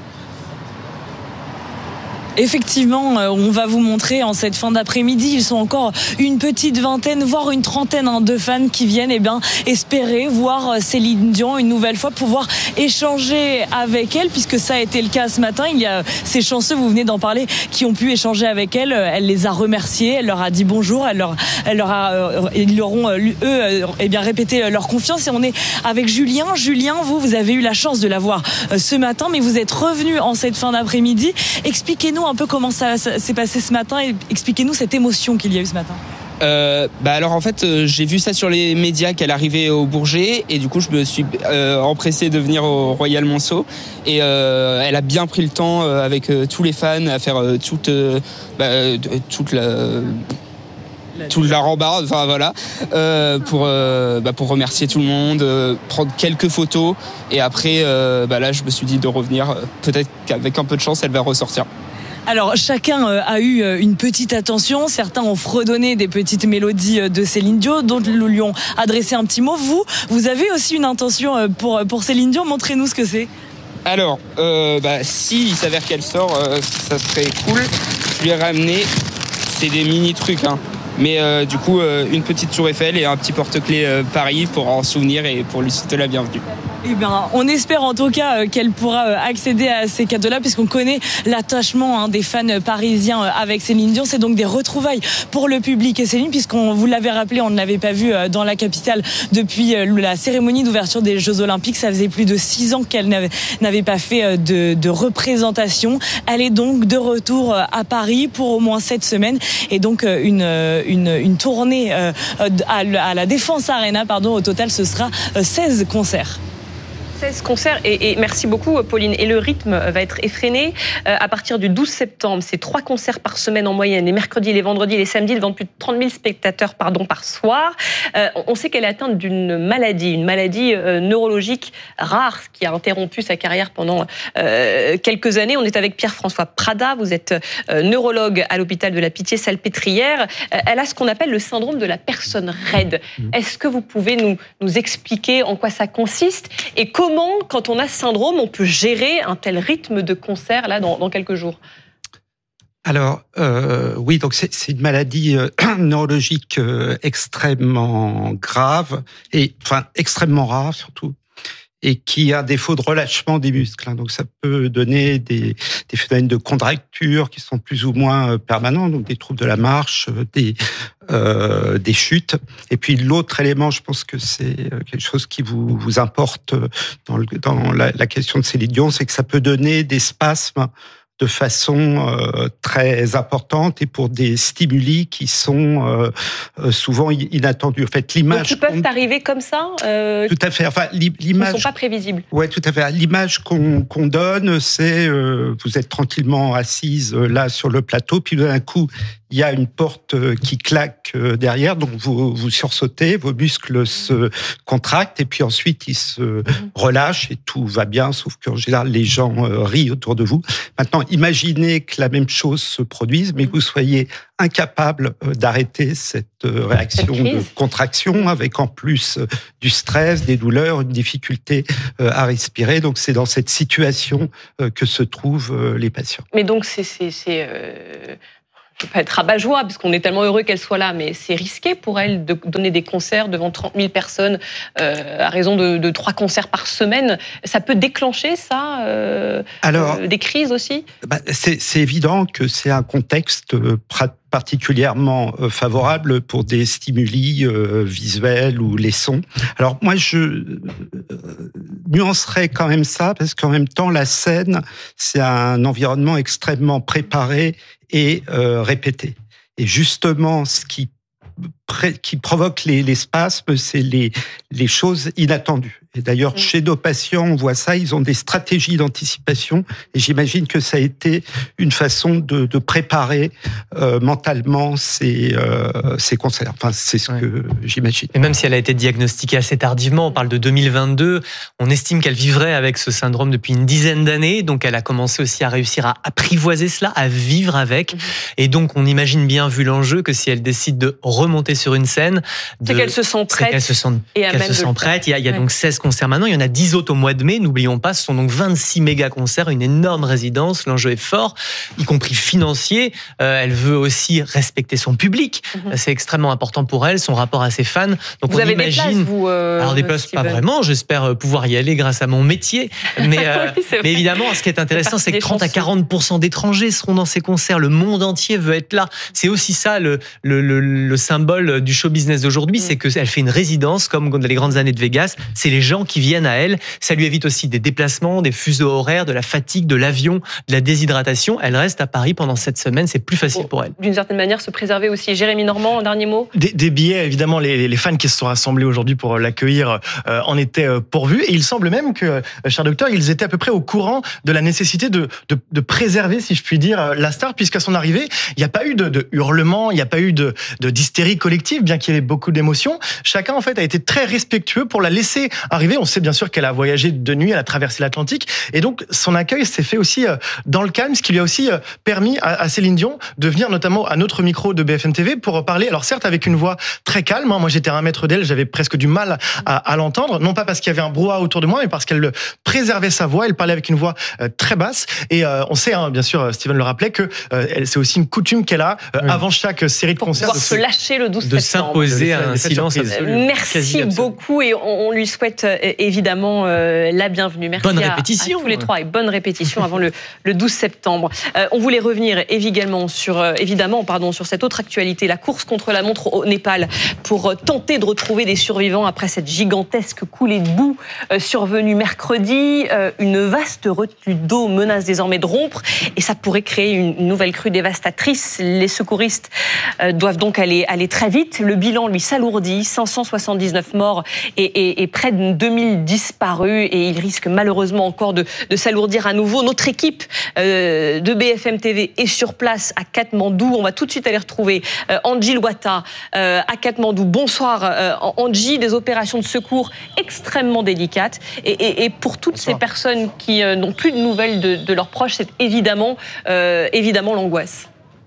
Speaker 15: Effectivement, on va vous montrer en cette fin d'après-midi, ils sont encore une petite vingtaine, voire une trentaine hein, de fans qui viennent eh bien, espérer voir Céline Dion une nouvelle fois, pouvoir échanger avec elle, puisque ça a été le cas ce matin. Il y a ces chanceux, vous venez d'en parler, qui ont pu échanger avec elle. Elle les a remerciés, elle leur a dit bonjour, elle leur, elle leur a, euh, ils leur ont, eux, eh bien, répété leur confiance. Et on est avec Julien. Julien, vous, vous avez eu la chance de la voir ce matin, mais vous êtes revenu en cette fin d'après-midi. Expliquez-nous un peu comment ça, ça s'est passé ce matin et expliquez-nous cette émotion qu'il y a eu ce matin.
Speaker 16: Euh, bah alors en fait euh, j'ai vu ça sur les médias qu'elle arrivait au Bourget et du coup je me suis euh, empressé de venir au Royal Monceau et euh, elle a bien pris le temps euh, avec euh, tous les fans à faire euh, toute euh, bah, euh, toute la toute la rambarde, enfin voilà, euh, pour euh, bah, pour remercier tout le monde, euh, prendre quelques photos et après euh, bah là je me suis dit de revenir. Peut-être qu'avec un peu de chance elle va ressortir.
Speaker 15: Alors, chacun a eu une petite attention. Certains ont fredonné des petites mélodies de Céline Dion, d'autres lui ont adressé un petit mot. Vous, vous avez aussi une intention pour, pour Céline Dion. Montrez-nous ce que c'est.
Speaker 16: Alors, euh, bah, si il s'avère qu'elle sort, euh, ça serait cool. Je lui ai ramené, c'est des mini trucs, hein. Mais euh, du coup, euh, une petite tour Eiffel et un petit porte-clés euh, Paris pour en souvenir et pour lui souhaiter la bienvenue.
Speaker 15: Eh bien, on espère en tout cas qu'elle pourra accéder à ces cadeaux-là, puisqu'on connaît l'attachement hein, des fans parisiens avec Céline Dion. C'est donc des retrouvailles pour le public et Céline, puisqu'on vous l'avait rappelé, on ne l'avait pas vue dans la capitale depuis la cérémonie d'ouverture des Jeux Olympiques. Ça faisait plus de six ans qu'elle n'avait, n'avait pas fait de, de représentation. Elle est donc de retour à Paris pour au moins sept semaines et donc une, une, une tournée à, à la Défense Arena. Pardon, au total, ce sera seize concerts.
Speaker 1: seize concerts et, et merci beaucoup Pauline. Et le rythme va être effréné euh, à partir du douze septembre. C'est trois concerts par semaine en moyenne, les mercredis, les vendredis, les samedis, devant plus de trente mille spectateurs pardon, par soir. Euh, on sait qu'elle est atteinte d'une maladie, une maladie euh, neurologique rare qui a interrompu sa carrière pendant euh, quelques années. On est avec Pierre-François Prada, vous êtes euh, neurologue à l'hôpital de la Pitié-Salpêtrière. Euh, elle a ce qu'on appelle le syndrome de la personne raide. Est-ce que vous pouvez nous, nous expliquer en quoi ça consiste et comment Comment, quand on a ce syndrome, on peut gérer un tel rythme de concert là dans, dans quelques jours?
Speaker 17: Alors euh, oui, donc c'est, c'est une maladie euh, neurologique euh, extrêmement grave et enfin extrêmement rare surtout, et qui a un défaut de relâchement des muscles. Hein. Donc ça peut donner des, des phénomènes de contracture qui sont plus ou moins permanents, donc des troubles de la marche, des euh, des chutes. Et puis l'autre élément, je pense que c'est quelque chose qui vous vous importe dans, le, dans la, la question de Céline Dion, c'est que ça peut donner des spasmes de façon euh, très importante et pour des stimuli qui sont euh, euh, souvent inattendus. En fait, l'image.
Speaker 1: Donc, ils peuvent
Speaker 17: qu'on...
Speaker 1: arriver comme ça. Euh,
Speaker 17: tout à fait. Enfin, l'image.
Speaker 1: Ils ne sont pas prévisibles.
Speaker 17: Ouais, tout à fait. L'image qu'on qu'on donne, c'est euh, vous êtes tranquillement assise euh, là sur le plateau, puis d'un coup il y a une porte euh, qui claque euh, derrière, donc vous vous sursautez, vos muscles se contractent et puis ensuite ils se relâchent et tout va bien, sauf qu'en général les gens euh, rient autour de vous. Maintenant, imaginez que la même chose se produise, mais que vous soyez incapable d'arrêter cette réaction cette de contraction, avec en plus du stress, des douleurs, une difficulté à respirer. Donc c'est dans cette situation que se trouvent les patients.
Speaker 1: Mais donc c'est... c'est, c'est euh... Je ne veux pas être rabat-joie, parce qu'on est tellement heureux qu'elle soit là, mais c'est risqué pour elle de donner des concerts devant trente mille personnes euh, à raison de, de trois concerts par semaine. Ça peut déclencher, ça, euh, Alors, euh, des crises aussi
Speaker 17: bah, c'est, c'est évident que c'est un contexte particulièrement favorable pour des stimuli euh, visuels ou les sons. Alors moi, je euh, nuancerais quand même ça, parce qu'en même temps, la scène, c'est un environnement extrêmement préparé et euh, répété. Et justement, ce qui, pré- qui provoque les, les spasmes, c'est les, les choses inattendues. Et d'ailleurs, chez nos patients, on voit ça, ils ont des stratégies d'anticipation, et j'imagine que ça a été une façon de, de préparer euh, mentalement ces, euh, ces concerts. Enfin, c'est ce ouais. que j'imagine.
Speaker 14: Et même si elle a été diagnostiquée assez tardivement, on parle de deux mille vingt-deux, on estime qu'elle vivrait avec ce syndrome depuis une dizaine d'années, donc elle a commencé aussi à réussir à apprivoiser cela, à vivre avec, mmh. et donc on imagine bien, vu l'enjeu, que si elle décide de remonter sur une scène... De,
Speaker 1: c'est qu'elle se sent prête.
Speaker 14: C'est qu'elle se sent,
Speaker 1: et
Speaker 14: qu'elle se sent prête. Il y a, il y a ouais. donc seize concerts maintenant, il y en a dix autres au mois de mai, n'oublions pas, ce sont donc vingt-six méga concerts, une énorme résidence, l'enjeu est fort, y compris financier, euh, elle veut aussi respecter son public, mm-hmm. c'est extrêmement important pour elle, son rapport à ses fans. Donc
Speaker 1: vous
Speaker 14: on
Speaker 1: avez
Speaker 14: imagine...
Speaker 1: des places, vous euh,
Speaker 14: Alors des places, Steven. Pas vraiment, j'espère pouvoir y aller grâce à mon métier, mais, euh, oui, mais évidemment, ce qui est intéressant, c'est, c'est que trente à quarante pour cent d'étrangers seront dans ces concerts, le monde entier veut être là, c'est aussi ça le, le, le, le symbole du show business d'aujourd'hui, mm. c'est qu'elle fait une résidence, comme dans les grandes années de Vegas, c'est les gens qui viennent à elle. Ça lui évite aussi des déplacements, des fuseaux horaires, de la fatigue, de l'avion, de la déshydratation. Elle reste à Paris pendant cette semaine, c'est plus facile pour elle.
Speaker 1: D'une certaine manière, se préserver aussi. Jérémy Normand, un dernier mot ?
Speaker 13: Des, des billets, évidemment, les, les fans qui se sont rassemblés aujourd'hui pour l'accueillir euh, en étaient pourvus. Et il semble même que, euh, cher docteur, ils étaient à peu près au courant de la nécessité de, de, de préserver, si je puis dire, la star, puisqu'à son arrivée, il n'y a pas eu de, de hurlements, il n'y a pas eu de, de, d'hystérie collective, bien qu'il y ait beaucoup d'émotions. Chacun, en fait, a été très respectueux pour la laisser arriver. On sait bien sûr qu'elle a voyagé de nuit, elle a traversé l'Atlantique, et donc son accueil s'est fait aussi dans le calme, ce qui lui a aussi permis à Céline Dion de venir notamment à notre micro de B F M T V pour parler, alors certes avec une voix très calme, moi j'étais à un mètre d'elle, j'avais presque du mal à, à l'entendre, non pas parce qu'il y avait un brouhaha autour de moi, mais parce qu'elle préservait sa voix, elle parlait avec une voix très basse, et euh, on sait, hein, bien sûr, Steven le rappelait, que euh, c'est aussi une coutume qu'elle a euh, oui. avant chaque série de
Speaker 1: pour
Speaker 13: concerts.
Speaker 1: Pour pouvoir
Speaker 13: de
Speaker 1: se lâcher le douze
Speaker 14: de
Speaker 1: septembre.
Speaker 14: S'imposer à un silence absolu.
Speaker 1: Merci beaucoup, et on, on lui souhaite évidemment euh, la bienvenue. Merci
Speaker 14: bonne
Speaker 1: à,
Speaker 14: répétition.
Speaker 1: à tous les trois, et bonne répétition avant le, le douze septembre. Euh, on voulait revenir évidemment sur, euh, évidemment, pardon, sur cette autre actualité, la course contre la montre au Népal, pour euh, tenter de retrouver des survivants après cette gigantesque coulée de boue euh, survenue mercredi. Euh, une vaste retenue d'eau menace désormais de rompre, et ça pourrait créer une, une nouvelle crue dévastatrice. Les secouristes euh, doivent donc aller, aller très vite. Le bilan, lui, s'alourdit. cinq cent soixante-dix-neuf morts et, et, et près de deux mille disparus, et il risque malheureusement encore de, de s'alourdir à nouveau. Notre équipe euh, de B F M T V est sur place à Katmandou. On va tout de suite aller retrouver euh, Angie Loata euh, à Katmandou. Bonsoir euh, Angie, des opérations de secours extrêmement délicates, et, et, et pour toutes Bonsoir. Ces personnes qui euh, n'ont plus de nouvelles de, de leurs proches, c'est évidemment, euh, évidemment l'angoisse.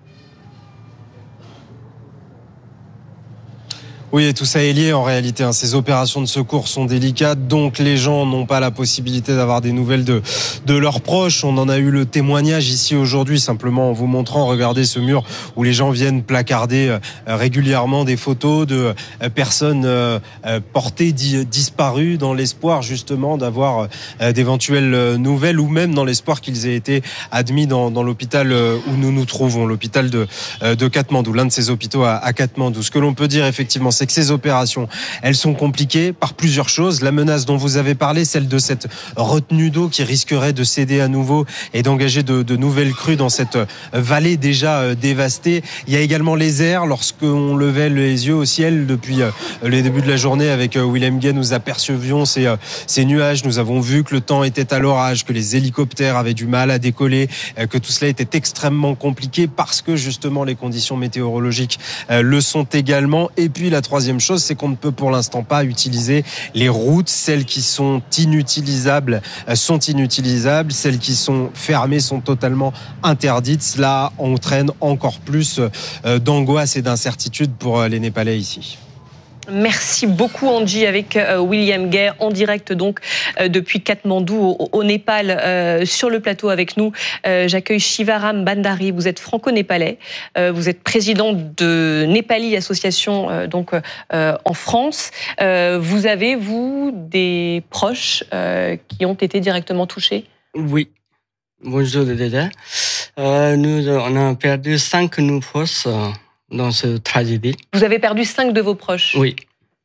Speaker 18: Oui, et tout ça est lié en réalité. Hein. Ces opérations de secours sont délicates, donc les gens n'ont pas la possibilité d'avoir des nouvelles de, de leurs proches. On en a eu le témoignage ici aujourd'hui, simplement en vous montrant, regardez ce mur où les gens viennent placarder euh, régulièrement des photos de euh, personnes euh, portées di- disparues, dans l'espoir justement d'avoir euh, d'éventuelles nouvelles, ou même dans l'espoir qu'ils aient été admis dans, dans l'hôpital où nous nous trouvons, l'hôpital de, euh, de Katmandou, l'un de ces hôpitaux à, à Katmandou. Ce que l'on peut dire effectivement, c'est que ces opérations, elles sont compliquées par plusieurs choses. La menace dont vous avez parlé, celle de cette retenue d'eau qui risquerait de céder à nouveau et d'engager de, de nouvelles crues dans cette vallée déjà dévastée. Il y a également les airs. Lorsqu'on levait les yeux au ciel depuis les débuts de la journée avec William Gay, nous apercevions ces, ces nuages. Nous avons vu que le temps était à l'orage, que les hélicoptères avaient du mal à décoller, que tout cela était extrêmement compliqué parce que justement les conditions météorologiques le sont également. Et puis la troisième chose, c'est qu'on ne peut pour l'instant pas utiliser les routes. Celles qui sont inutilisables sont inutilisables. Celles qui sont fermées sont totalement interdites. Cela entraîne encore plus d'angoisse et d'incertitude pour les Népalais ici.
Speaker 1: Merci beaucoup Angie avec euh, William Gay en direct donc euh, depuis Katmandou au, au Népal euh, sur le plateau avec nous. Euh, j'accueille Shivaram Bandari, vous êtes franco-népalais, euh, vous êtes président de Népali Association euh, donc euh, en France. Euh, vous avez vous des proches euh, qui ont été directement touchés?
Speaker 19: Oui. Bonjour déjà. Euh, nous on a perdu cinq de nos proches euh, dans cette tragédie.
Speaker 1: Vous avez perdu cinq de vos proches?
Speaker 19: Oui.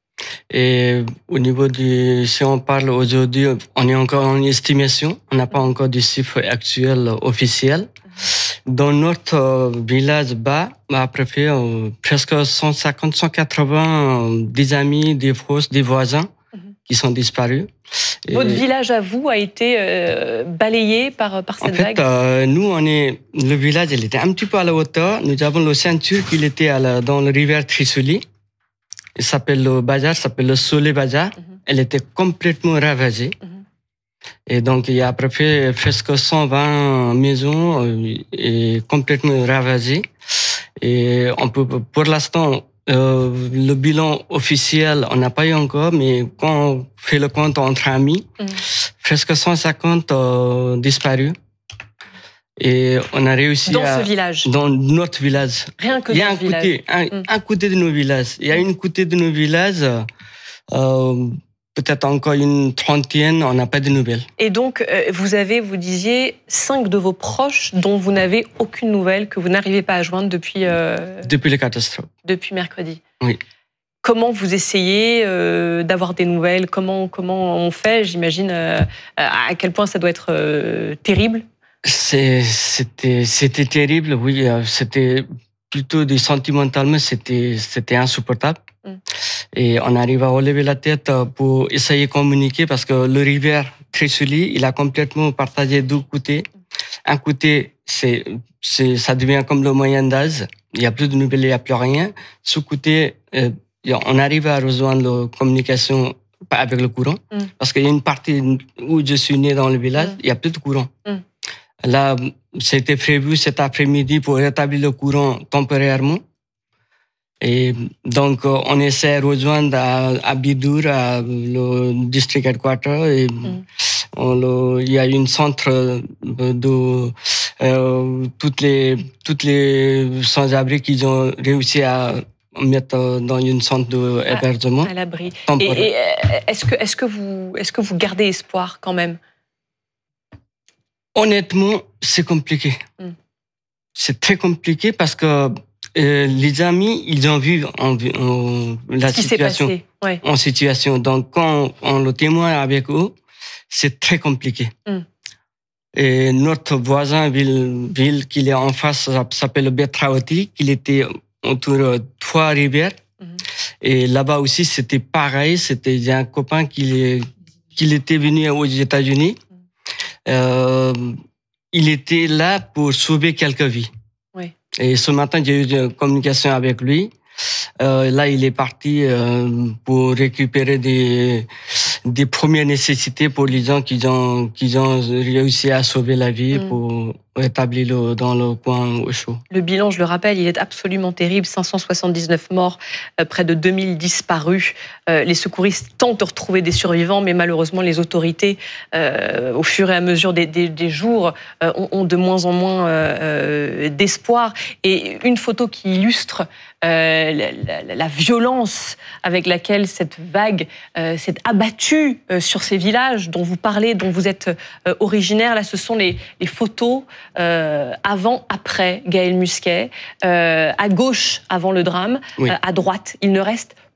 Speaker 19: Et au niveau du... Si on parle aujourd'hui, on est encore en estimation. On n'a pas encore de chiffres actuels officiels. Dans notre village bas, à peu près euh, presque cent cinquante, cent quatre-vingts euh, des amis, des proches, des voisins mm-hmm. qui sont disparus.
Speaker 1: Votre et... village à vous a été euh, balayé par, par cette
Speaker 19: en fait,
Speaker 1: vague
Speaker 19: euh, nous, on est... le village il était un petit peu à la hauteur. Nous avons le ceinture qui était à la... dans la rivière Trisuli. Il s'appelle le bazar, s'appelle le Solé Bazar. Mm-hmm. Elle était complètement ravagée. Mm-hmm. Et donc, il y a à peu près presque cent vingt maisons euh, et complètement ravagées. Et on peut, pour l'instant, euh, le bilan officiel, on n'a pas eu encore, mais quand on fait le compte entre amis, mm. presque cent cinquante euh, disparus. Et on a réussi
Speaker 1: dans
Speaker 19: à...
Speaker 1: ce village.
Speaker 19: Dans notre village.
Speaker 1: Rien que
Speaker 19: il y a
Speaker 1: dans
Speaker 19: un
Speaker 1: ce village.
Speaker 19: Côté, un, mm. un côté de nos villages. Il y a une côté de nos villages, euh, peut-être encore une trentaine, on n'a pas de nouvelles.
Speaker 1: Et donc, euh, vous avez, vous disiez, cinq de vos proches dont vous n'avez aucune nouvelle, que vous n'arrivez pas à joindre depuis... Euh,
Speaker 19: depuis les catastrophes.
Speaker 1: Depuis mercredi.
Speaker 19: Oui.
Speaker 1: Comment vous essayez euh, d'avoir des nouvelles? Comment, comment on fait? J'imagine euh, à quel point ça doit être euh, terrible.
Speaker 19: C'est, c'était, c'était terrible, oui. C'était plutôt des sentimentalement, c'était, c'était insupportable. Mm. Et on arrive à relever la tête pour essayer de communiquer parce que le rivière Trisuli, il a complètement partagé deux côtés. Un côté, c'est, c'est, ça devient comme le moyen d'âge. Il n'y a plus de nouvelles, il n'y a plus rien. Ce côté, euh, on arrive à rejoindre la communication avec le courant. Mm. Parce qu'il y a une partie où je suis né dans le village, mm. il n'y a plus de courant. Mm. Là, c'était prévu cet après-midi pour rétablir le courant temporairement. Et donc, on essaie de rejoindre à, à Bidour, à le district headquarter. Et mm. on, le, il y a une centre de euh, toutes les toutes les sans-abri qu'ils ont réussi à mettre dans une centre d'hébergement.
Speaker 1: À, à l'abri. Et, et est-ce que est-ce que vous est-ce que vous gardez espoir quand même?
Speaker 19: Honnêtement, c'est compliqué. Mm. C'est très compliqué parce que euh, les amis, ils ont vu en, en, la
Speaker 1: Ce
Speaker 19: situation,
Speaker 1: qui s'est passé. Ouais.
Speaker 19: en situation. Donc, quand on le témoigne avec eux, c'est très compliqué. Mm. Et notre voisin, ville, ville qui est en face, s'appelle Betrawati, qui était autour de trois rivières. Mm. Et là-bas aussi, c'était pareil. C'était il y a un copain qui, qui était venu aux États-Unis. Euh, il était là pour sauver quelques vies.
Speaker 1: Oui.
Speaker 19: Et ce matin, j'ai eu une communication avec lui. Euh, là, il est parti euh, pour récupérer des, des premières nécessités pour les gens qui ont, qui ont réussi à sauver la vie, mm. pour rétablir le, dans le coin au chaud.
Speaker 1: Le bilan, je le rappelle, il est absolument terrible. cinq cent soixante-dix-neuf morts, euh, près de deux mille disparus. Euh, les secouristes tentent de retrouver des survivants, mais malheureusement, les autorités, euh, au fur et à mesure des, des, des jours, euh, ont, ont de moins en moins euh, d'espoir. Et une photo qui illustre euh, la, la, la violence avec laquelle cette vague euh, s'est abattue euh, sur ces villages dont vous parlez, dont vous êtes euh, originaire. Là, ce sont les, les photos Euh, avant, après Gaël Musquet, euh, à gauche avant le drame,
Speaker 19: oui.
Speaker 1: euh, à droite. Il ne reste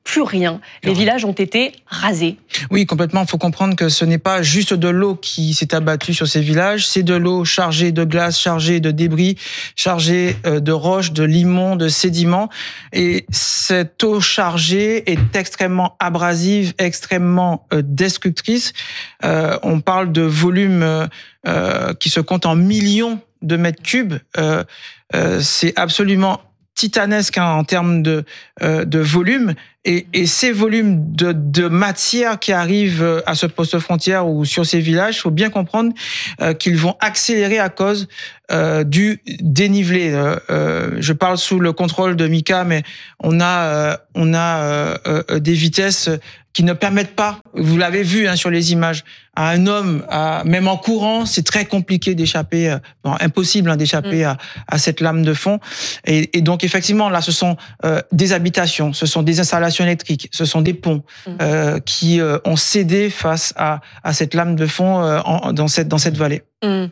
Speaker 1: plus rien. Les villages ont été rasés.
Speaker 20: Oui, complètement. Il faut comprendre que ce n'est pas juste de l'eau qui s'est abattue sur ces villages, c'est de l'eau chargée de glace, chargée de débris, chargée de roches, de limons, de sédiments. Et cette eau chargée est extrêmement abrasive, extrêmement destructrice. Euh, on parle de volumes euh, qui se comptent en millions de mètres cubes. Euh, euh, c'est absolument titanesque hein, en termes de, euh, de volume. Et, et ces volumes de, de matière qui arrivent à ce poste frontière ou sur ces villages, il faut bien comprendre euh, qu'ils vont accélérer à cause euh, du dénivelé. Euh, euh, je parle sous le contrôle de Mika, mais on a, euh, on a euh, euh, des vitesses qui ne permettent pas, vous l'avez vu hein, sur les images, à un homme, à, même en courant, c'est très compliqué d'échapper, euh, bon, impossible hein, d'échapper mmh. à, à cette lame de fond. Et, et donc effectivement, là, ce sont euh, des habitations, ce sont des installations électriques, ce sont des ponts mmh. euh, qui euh, ont cédé face à, à cette lame de fond euh, en, dans, cette, dans cette vallée.
Speaker 1: Mmh.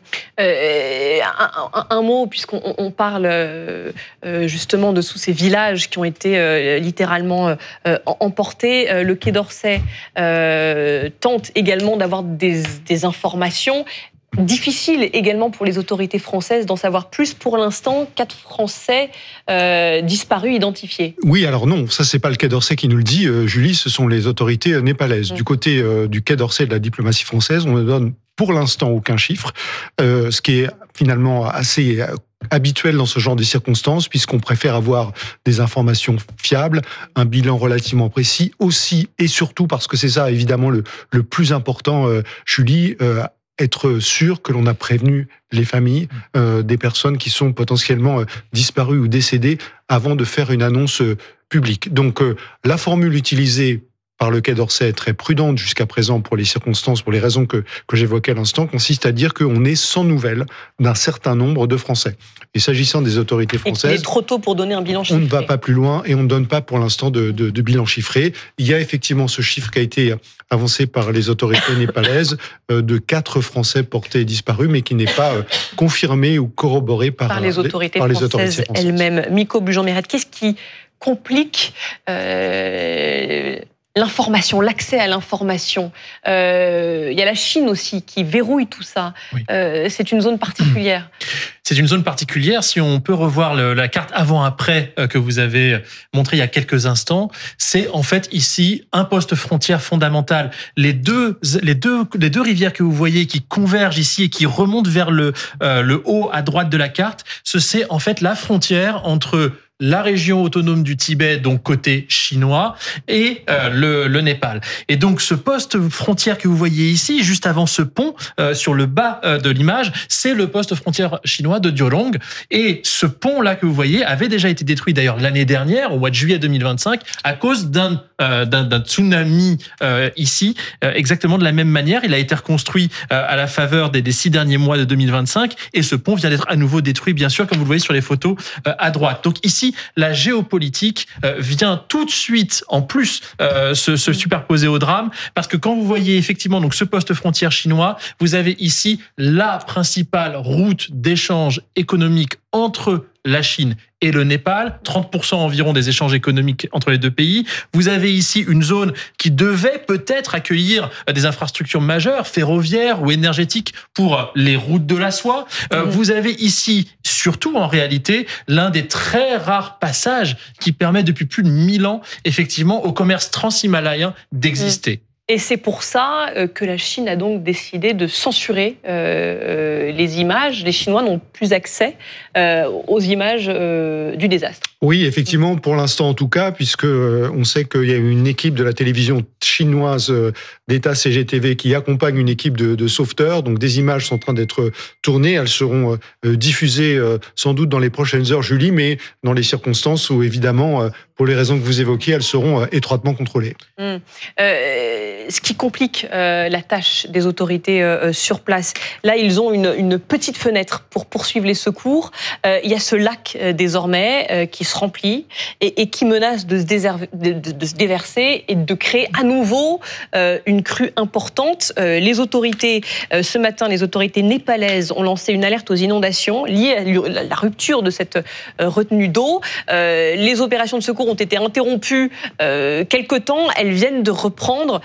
Speaker 1: Euh, un, un, un mot, puisqu'on on parle euh, justement de tous ces villages qui ont été euh, littéralement euh, emportés. Euh, le Quai d'Orsay euh, tente également d'avoir des, des informations. Difficile également pour les autorités françaises d'en savoir plus. Pour l'instant, quatre Français euh, disparus, identifiés.
Speaker 3: Oui, alors non, ça c'est pas le Quai d'Orsay qui nous le dit, euh, Julie, ce sont les autorités népalaises. Mmh. Du côté euh, du Quai d'Orsay de la diplomatie française, on ne donne pour l'instant aucun chiffre, euh, ce qui est finalement assez habituel dans ce genre de circonstances, puisqu'on préfère avoir des informations fiables, un bilan relativement précis, aussi et surtout parce que c'est ça évidemment le, le plus important, euh, Julie, euh, être sûr que l'on a prévenu les familles euh, des personnes qui sont potentiellement euh, disparues ou décédées avant de faire une annonce euh, publique. Donc euh, la formule utilisée par le Quai d'Orsay est très prudente jusqu'à présent pour les circonstances, pour les raisons que, que j'évoquais à l'instant, consiste à dire qu'on est sans nouvelles d'un certain nombre de Français. Et s'agissant des autorités françaises...
Speaker 1: Et il est trop tôt pour donner un bilan chiffré.
Speaker 3: On ne va pas plus loin et on ne donne pas pour l'instant de, de, de bilan chiffré. Il y a effectivement ce chiffre qui a été avancé par les autorités népalaises euh, de quatre Français portés disparus, mais qui n'est pas euh, confirmé ou corroboré par,
Speaker 1: par les autorités
Speaker 3: par les
Speaker 1: françaises,
Speaker 3: autorités françaises
Speaker 1: elles-mêmes. Miko Bujan-Mérette, qu'est-ce qui complique euh, l'information, l'accès à l'information? euh, Il y a la Chine aussi qui verrouille tout ça. Oui. Euh, c'est une zone particulière.
Speaker 2: C'est une zone particulière. Si on peut revoir le, la carte avant-après que vous avez montrée il y a quelques instants, c'est en fait ici un poste frontière fondamental. Les deux, les deux, les deux rivières que vous voyez qui convergent ici et qui remontent vers le, euh, le haut à droite de la carte, ce c'est en fait la frontière entre la région autonome du Tibet, donc côté chinois, et euh, le, le Népal. Et donc ce poste frontière que vous voyez ici, juste avant ce pont, euh, sur le bas euh, de l'image, c'est le poste frontière chinois de Diorong. Et ce pont-là que vous voyez avait déjà été détruit d'ailleurs l'année dernière, au mois de juillet deux mille vingt-cinq, à cause d'un euh, d'un, d'un tsunami euh, ici, euh, exactement de la même manière. Il a été reconstruit euh, à la faveur des, des six derniers mois de deux mille vingt-cinq, et ce pont vient d'être à nouveau détruit, bien sûr, comme vous le voyez sur les photos euh, à droite. Donc ici, la géopolitique euh, vient tout de suite, en plus, euh, se, se superposer au drame, parce que quand vous voyez effectivement donc ce poste frontière chinois, vous avez ici la principale route d'échange économique entre la Chine et le Népal, trente pour cent environ des échanges économiques entre les deux pays. Vous avez ici une zone qui devait peut-être accueillir des infrastructures majeures, ferroviaires ou énergétiques pour les routes de la soie. Mmh. Vous avez ici, surtout en réalité, l'un des très rares passages qui permet depuis plus de mille ans, effectivement, au commerce transhimalayen d'exister. Mmh.
Speaker 1: Et c'est pour ça que la Chine a donc décidé de censurer euh, les images. Les Chinois n'ont plus accès euh, aux images euh, du désastre.
Speaker 3: Oui, effectivement, pour l'instant en tout cas, puisque on sait qu'il y a une équipe de la télévision chinoise d'État C G T V qui accompagne une équipe de, de sauveteurs. Donc des images sont en train d'être tournées, elles seront diffusées sans doute dans les prochaines heures, Julie, mais dans les circonstances où évidemment, pour les raisons que vous évoquiez, elles seront étroitement contrôlées.
Speaker 1: Mmh. Euh, ce qui complique euh, la tâche des autorités euh, sur place. Là, ils ont une, une petite fenêtre pour poursuivre les secours. Euh, il y a ce lac euh, désormais euh, qui qui se remplit et, et qui menace de se, déserver, de, de, de se déverser et de créer à nouveau euh, une crue importante. Euh, les autorités, euh, ce matin, les autorités népalaises ont lancé une alerte aux inondations liée à la rupture de cette euh, retenue d'eau. Euh, les opérations de secours ont été interrompues euh, quelque temps. Elles viennent de reprendre.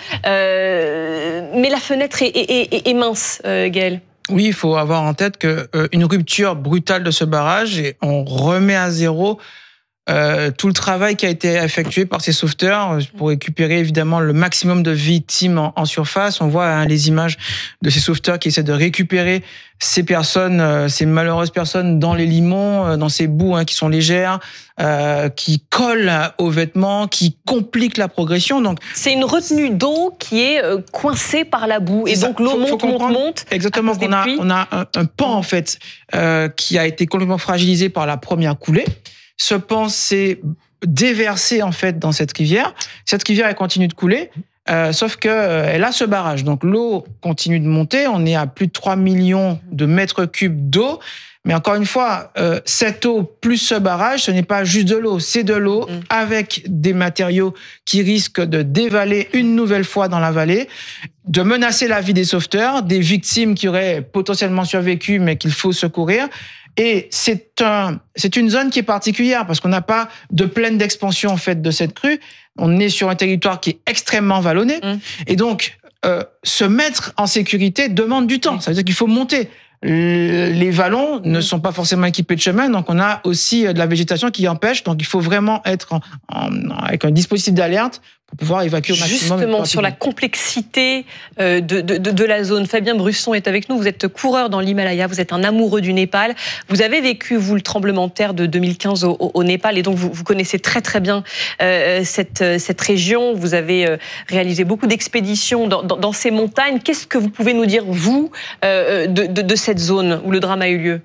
Speaker 1: Euh, mais la fenêtre est, est, est, est mince, euh, Gaël.
Speaker 20: Oui, il faut avoir en tête qu'une euh, rupture brutale de ce barrage, et on remet à zéro euh, tout le travail qui a été effectué par ces sauveteurs pour récupérer évidemment le maximum de victimes en, en surface. On voit hein, les images de ces sauveteurs qui essaient de récupérer ces personnes, euh, ces malheureuses personnes dans les limons, euh, dans ces boues hein, qui sont légères, euh, qui collent aux vêtements, qui compliquent la progression. Donc
Speaker 1: c'est une retenue d'eau qui est euh, coincée par la boue, et donc l'eau monte, monte, monte.
Speaker 20: Exactement. On a, on a un, un pan en fait euh, qui a été complètement fragilisé par la première coulée. Ce pan s'est déversé en fait dans cette rivière. Cette rivière elle continue de couler, euh, sauf que euh, elle a ce barrage. Donc l'eau continue de monter. On est à plus de trois millions de mètres cubes d'eau. Mais encore une fois, euh, cette eau plus ce barrage, ce n'est pas juste de l'eau, c'est de l'eau mmh. avec des matériaux qui risquent de dévaler une nouvelle fois dans la vallée, de menacer la vie des sauveteurs, des victimes qui auraient potentiellement survécu mais qu'il faut secourir. Et c'est un, c'est une zone qui est particulière parce qu'on n'a pas de plaine d'expansion en fait de cette crue. On est sur un territoire qui est extrêmement vallonné. Mmh. Et donc, euh, se mettre en sécurité demande du temps. Ça veut dire qu'il faut monter. Les vallons ne sont pas forcément équipés de chemin, donc on a aussi de la végétation qui empêche. Donc il faut vraiment être en, en, avec un dispositif d'alerte pour pouvoir évacuer au maximum.
Speaker 1: Justement, sur la complexité de, de, de, de la zone, Fabien Brusson est avec nous. Vous êtes coureur dans l'Himalaya, vous êtes un amoureux du Népal. Vous avez vécu, vous, le tremblement de terre de deux mille quinze au, au Népal, et donc vous, vous connaissez très très bien euh, cette, cette région. Vous avez euh, réalisé beaucoup d'expéditions dans, dans, dans ces montagnes. Qu'est-ce que vous pouvez nous dire, vous, euh, de, de, de cette zone où le drame a eu lieu?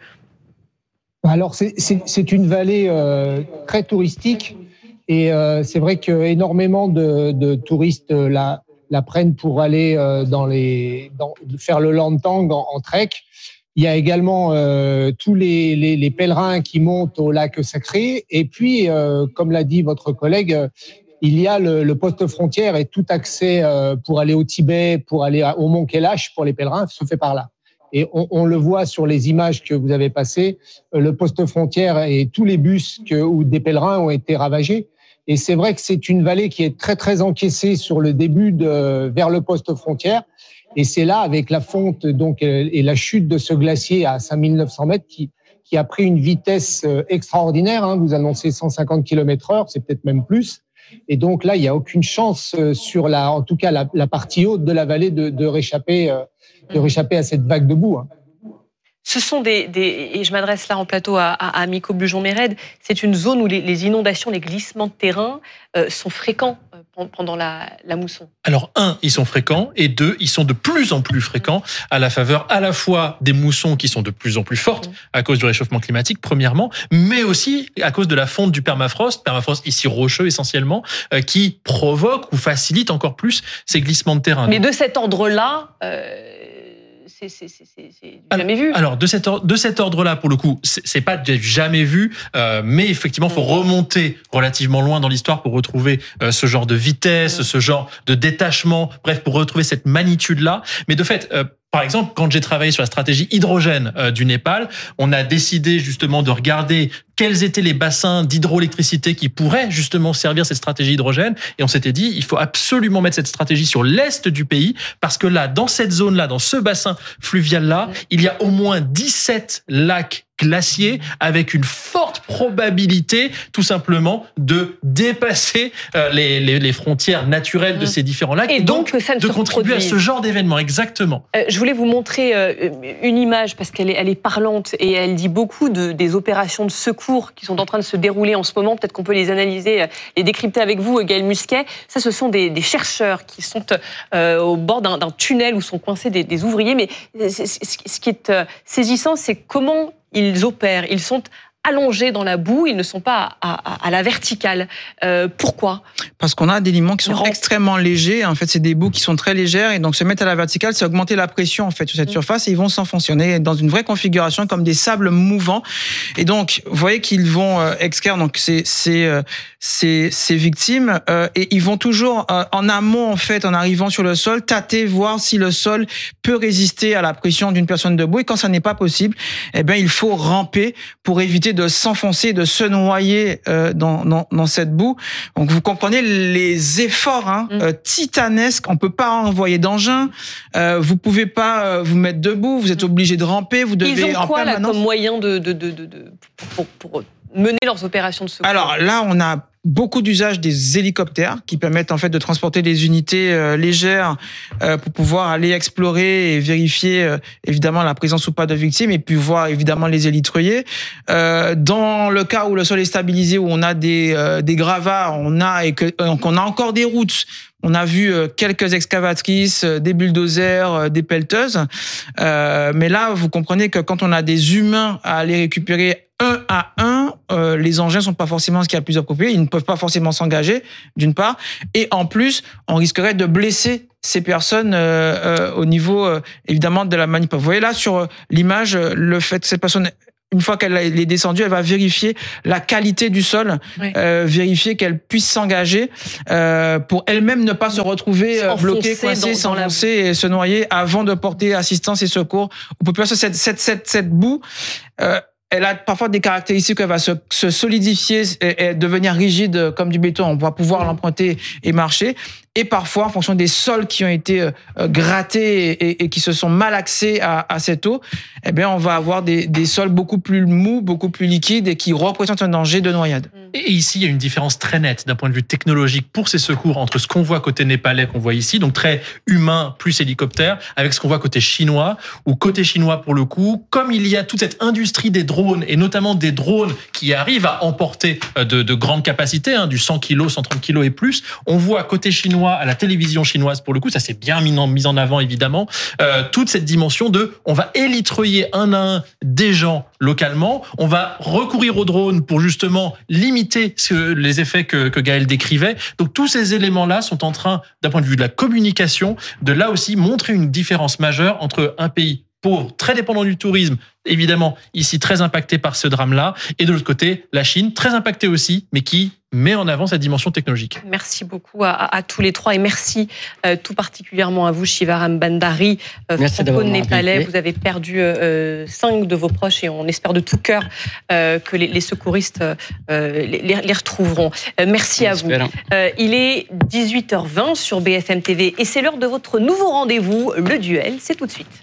Speaker 21: Alors, c'est, c'est, c'est une vallée euh, très touristique. Et euh, c'est vrai qu'énormément de, de touristes la, la prennent pour aller euh, dans les, dans, faire le Langtang en, en trek. Il y a également euh, tous les, les, les pèlerins qui montent au lac sacré. Et puis, euh, comme l'a dit votre collègue, il y a le, le poste frontière, et tout accès euh, pour aller au Tibet, pour aller au Mont Kailash pour les pèlerins se fait par là. Et on, on le voit sur les images que vous avez passées, le poste frontière et tous les bus que, où des pèlerins ont été ravagés. Et c'est vrai que c'est une vallée qui est très, très encaissée sur le début de, vers le poste frontière. Et c'est là, avec la fonte donc, et la chute de ce glacier à cinq mille neuf cents mètres, qui, qui a pris une vitesse extraordinaire. Hein. Vous annoncez cent cinquante kilomètres heure, c'est peut-être même plus. Et donc là, il n'y a aucune chance sur la, en tout cas, la, la partie haute de la vallée de, de réchapper, de réchapper à cette vague de boue. Hein.
Speaker 1: Ce sont des, des, et je m'adresse là en plateau à, à, à Miko Bujon-Méred, c'est une zone où les, les inondations, les glissements de terrain euh, sont fréquents euh, pendant la, la mousson.
Speaker 22: Alors, un, ils sont fréquents, et deux, ils sont de plus en plus fréquents à la faveur à la fois des moussons qui sont de plus en plus fortes à cause du réchauffement climatique, premièrement, mais aussi à cause de la fonte du permafrost, permafrost ici rocheux essentiellement, euh, qui provoque ou facilite encore plus ces glissements de terrain.
Speaker 1: Mais de cet ordre-là... Euh... C'est, c'est, c'est, c'est jamais vu.
Speaker 22: Alors, de cet, ordre, de cet ordre-là, pour le coup, c'est, c'est pas jamais vu, euh, mais effectivement, il faut remonter relativement loin dans l'histoire pour retrouver euh, ce genre de vitesse, ce genre de détachement, bref, pour retrouver cette magnitude-là. Mais de fait... Euh, Par exemple, quand j'ai travaillé sur la stratégie hydrogène euh, du Népal, on a décidé justement de regarder quels étaient les bassins d'hydroélectricité qui pourraient justement servir cette stratégie hydrogène. Et on s'était dit, il faut absolument mettre cette stratégie sur l'est du pays, parce que là, dans cette zone-là, dans ce bassin fluvial-là, il y a au moins dix-sept lacs glaciers avec une forte probabilité, tout simplement, de dépasser euh, les, les, les frontières naturelles de ces différents lacs,
Speaker 1: et, et donc, donc ça ne
Speaker 22: de contribuer à ce genre d'événement. Exactement.
Speaker 1: Euh, je voulais vous montrer euh, une image parce qu'elle est, elle est parlante et elle dit beaucoup de, des opérations de secours qui sont en train de se dérouler en ce moment. Peut-être qu'on peut les analyser, les décrypter avec vous, Gaël Musquet. Ça, ce sont des, des chercheurs qui sont euh, au bord d'un, d'un tunnel où sont coincés des, des ouvriers. Mais ce qui est euh, saisissant, c'est comment ils opèrent. Ils sont allongés dans la boue, ils ne sont pas à, à, à la verticale. Euh, pourquoi ?
Speaker 20: Parce qu'on a des limons qui sont
Speaker 1: Laurent.
Speaker 20: extrêmement légers. En fait, c'est des boues qui sont très légères. Et donc, se mettre à la verticale, c'est augmenter la pression en fait, sur cette mmh. surface. Et ils vont s'enfoncer. On est dans une vraie configuration comme des sables mouvants. Et donc, vous voyez qu'ils vont euh, extraire donc, ces, ces, euh, ces, ces victimes. Euh, et ils vont toujours, euh, en amont, en fait, en arrivant sur le sol, tâter, voir si le sol peut résister à la pression d'une personne debout. Et quand ça n'est pas possible, eh bien, il faut ramper pour éviter de s'enfoncer, de se noyer euh, dans, dans, dans cette boue. Donc, vous comprenez les efforts hein, mmh. euh, titanesques. On peut pas envoyer d'engin. Euh, vous pouvez pas euh, vous mettre debout. Vous êtes obligé de ramper. Vous devez
Speaker 1: Ils ont
Speaker 20: en
Speaker 1: quoi là
Speaker 20: permanence...
Speaker 1: comme moyen de, de, de, de, de pour, pour mener leurs opérations de secours ?
Speaker 20: Alors là, on a beaucoup d'usage des hélicoptères qui permettent en fait de transporter des unités euh, légères euh, pour pouvoir aller explorer et vérifier euh, évidemment la présence ou pas de victimes et puis voir évidemment les élitreiller. Euh, dans le cas où le sol est stabilisé, où on a des euh, des gravats, on a et que euh, qu'on a encore des routes. On a vu quelques excavatrices, des bulldozers, des pelleteuses. Euh, mais là, vous comprenez que quand on a des humains à aller récupérer un à un, euh, les engins sont pas forcément ce qui est le plus approprié. Ils ne peuvent pas forcément s'engager, d'une part. Et en plus, on risquerait de blesser ces personnes euh, euh, au niveau, euh, évidemment, de la manip. Vous voyez là, sur l'image, le fait que cette personne... Une fois qu'elle est descendue, elle va vérifier la qualité du sol, oui. euh, vérifier qu'elle puisse s'engager euh, pour elle-même ne pas se retrouver euh, bloquée, coincée, s'enfoncer et se noyer avant de porter assistance et secours aux populations. Cette, cette, cette, cette boue, euh, elle a parfois des caractéristiques, elle va se, se solidifier et, et devenir rigide comme du béton. On va pouvoir l'emprunter et marcher. Et parfois, en fonction des sols qui ont été euh, grattés et, et, et qui se sont malaxés à, à cette eau, eh bien, on va avoir des, des sols beaucoup plus mous, beaucoup plus liquides et qui représentent un danger de noyade.
Speaker 22: Et ici, il y a une différence très nette d'un point de vue technologique pour ces secours entre ce qu'on voit côté népalais, qu'on voit ici, donc très humain plus hélicoptère, avec ce qu'on voit côté chinois, ou côté chinois pour le coup, comme il y a toute cette industrie des drones, et notamment des drones qui arrivent à emporter de, de grandes capacités, hein, du cent kilos, cent trente kilos et plus, on voit côté chinois, à la télévision chinoise pour le coup, ça s'est bien mis en, mis en avant évidemment, euh, toute cette dimension de on va élitreiller un à un des gens localement, on va recourir aux drones pour justement limiter ce, les effets que, que Gaël décrivait. Donc tous ces éléments-là sont en train, d'un point de vue de la communication, de là aussi montrer une différence majeure entre un pays pauvre, très dépendant du tourisme, évidemment ici très impacté par ce drame-là, et de l'autre côté, la Chine, très impactée aussi, mais qui met en avant cette dimension technologique.
Speaker 1: Merci beaucoup à, à, à tous les trois et merci euh, tout particulièrement à vous, Shivaram Bhandari, euh, franco-népalais. Vous avez perdu euh, cinq de vos proches et on espère de tout cœur euh, que les, les secouristes euh, les, les retrouveront. Euh, merci à vous. Euh, il est dix-huit heures vingt sur B F M T V et c'est l'heure de votre nouveau rendez-vous, le duel. C'est tout de suite.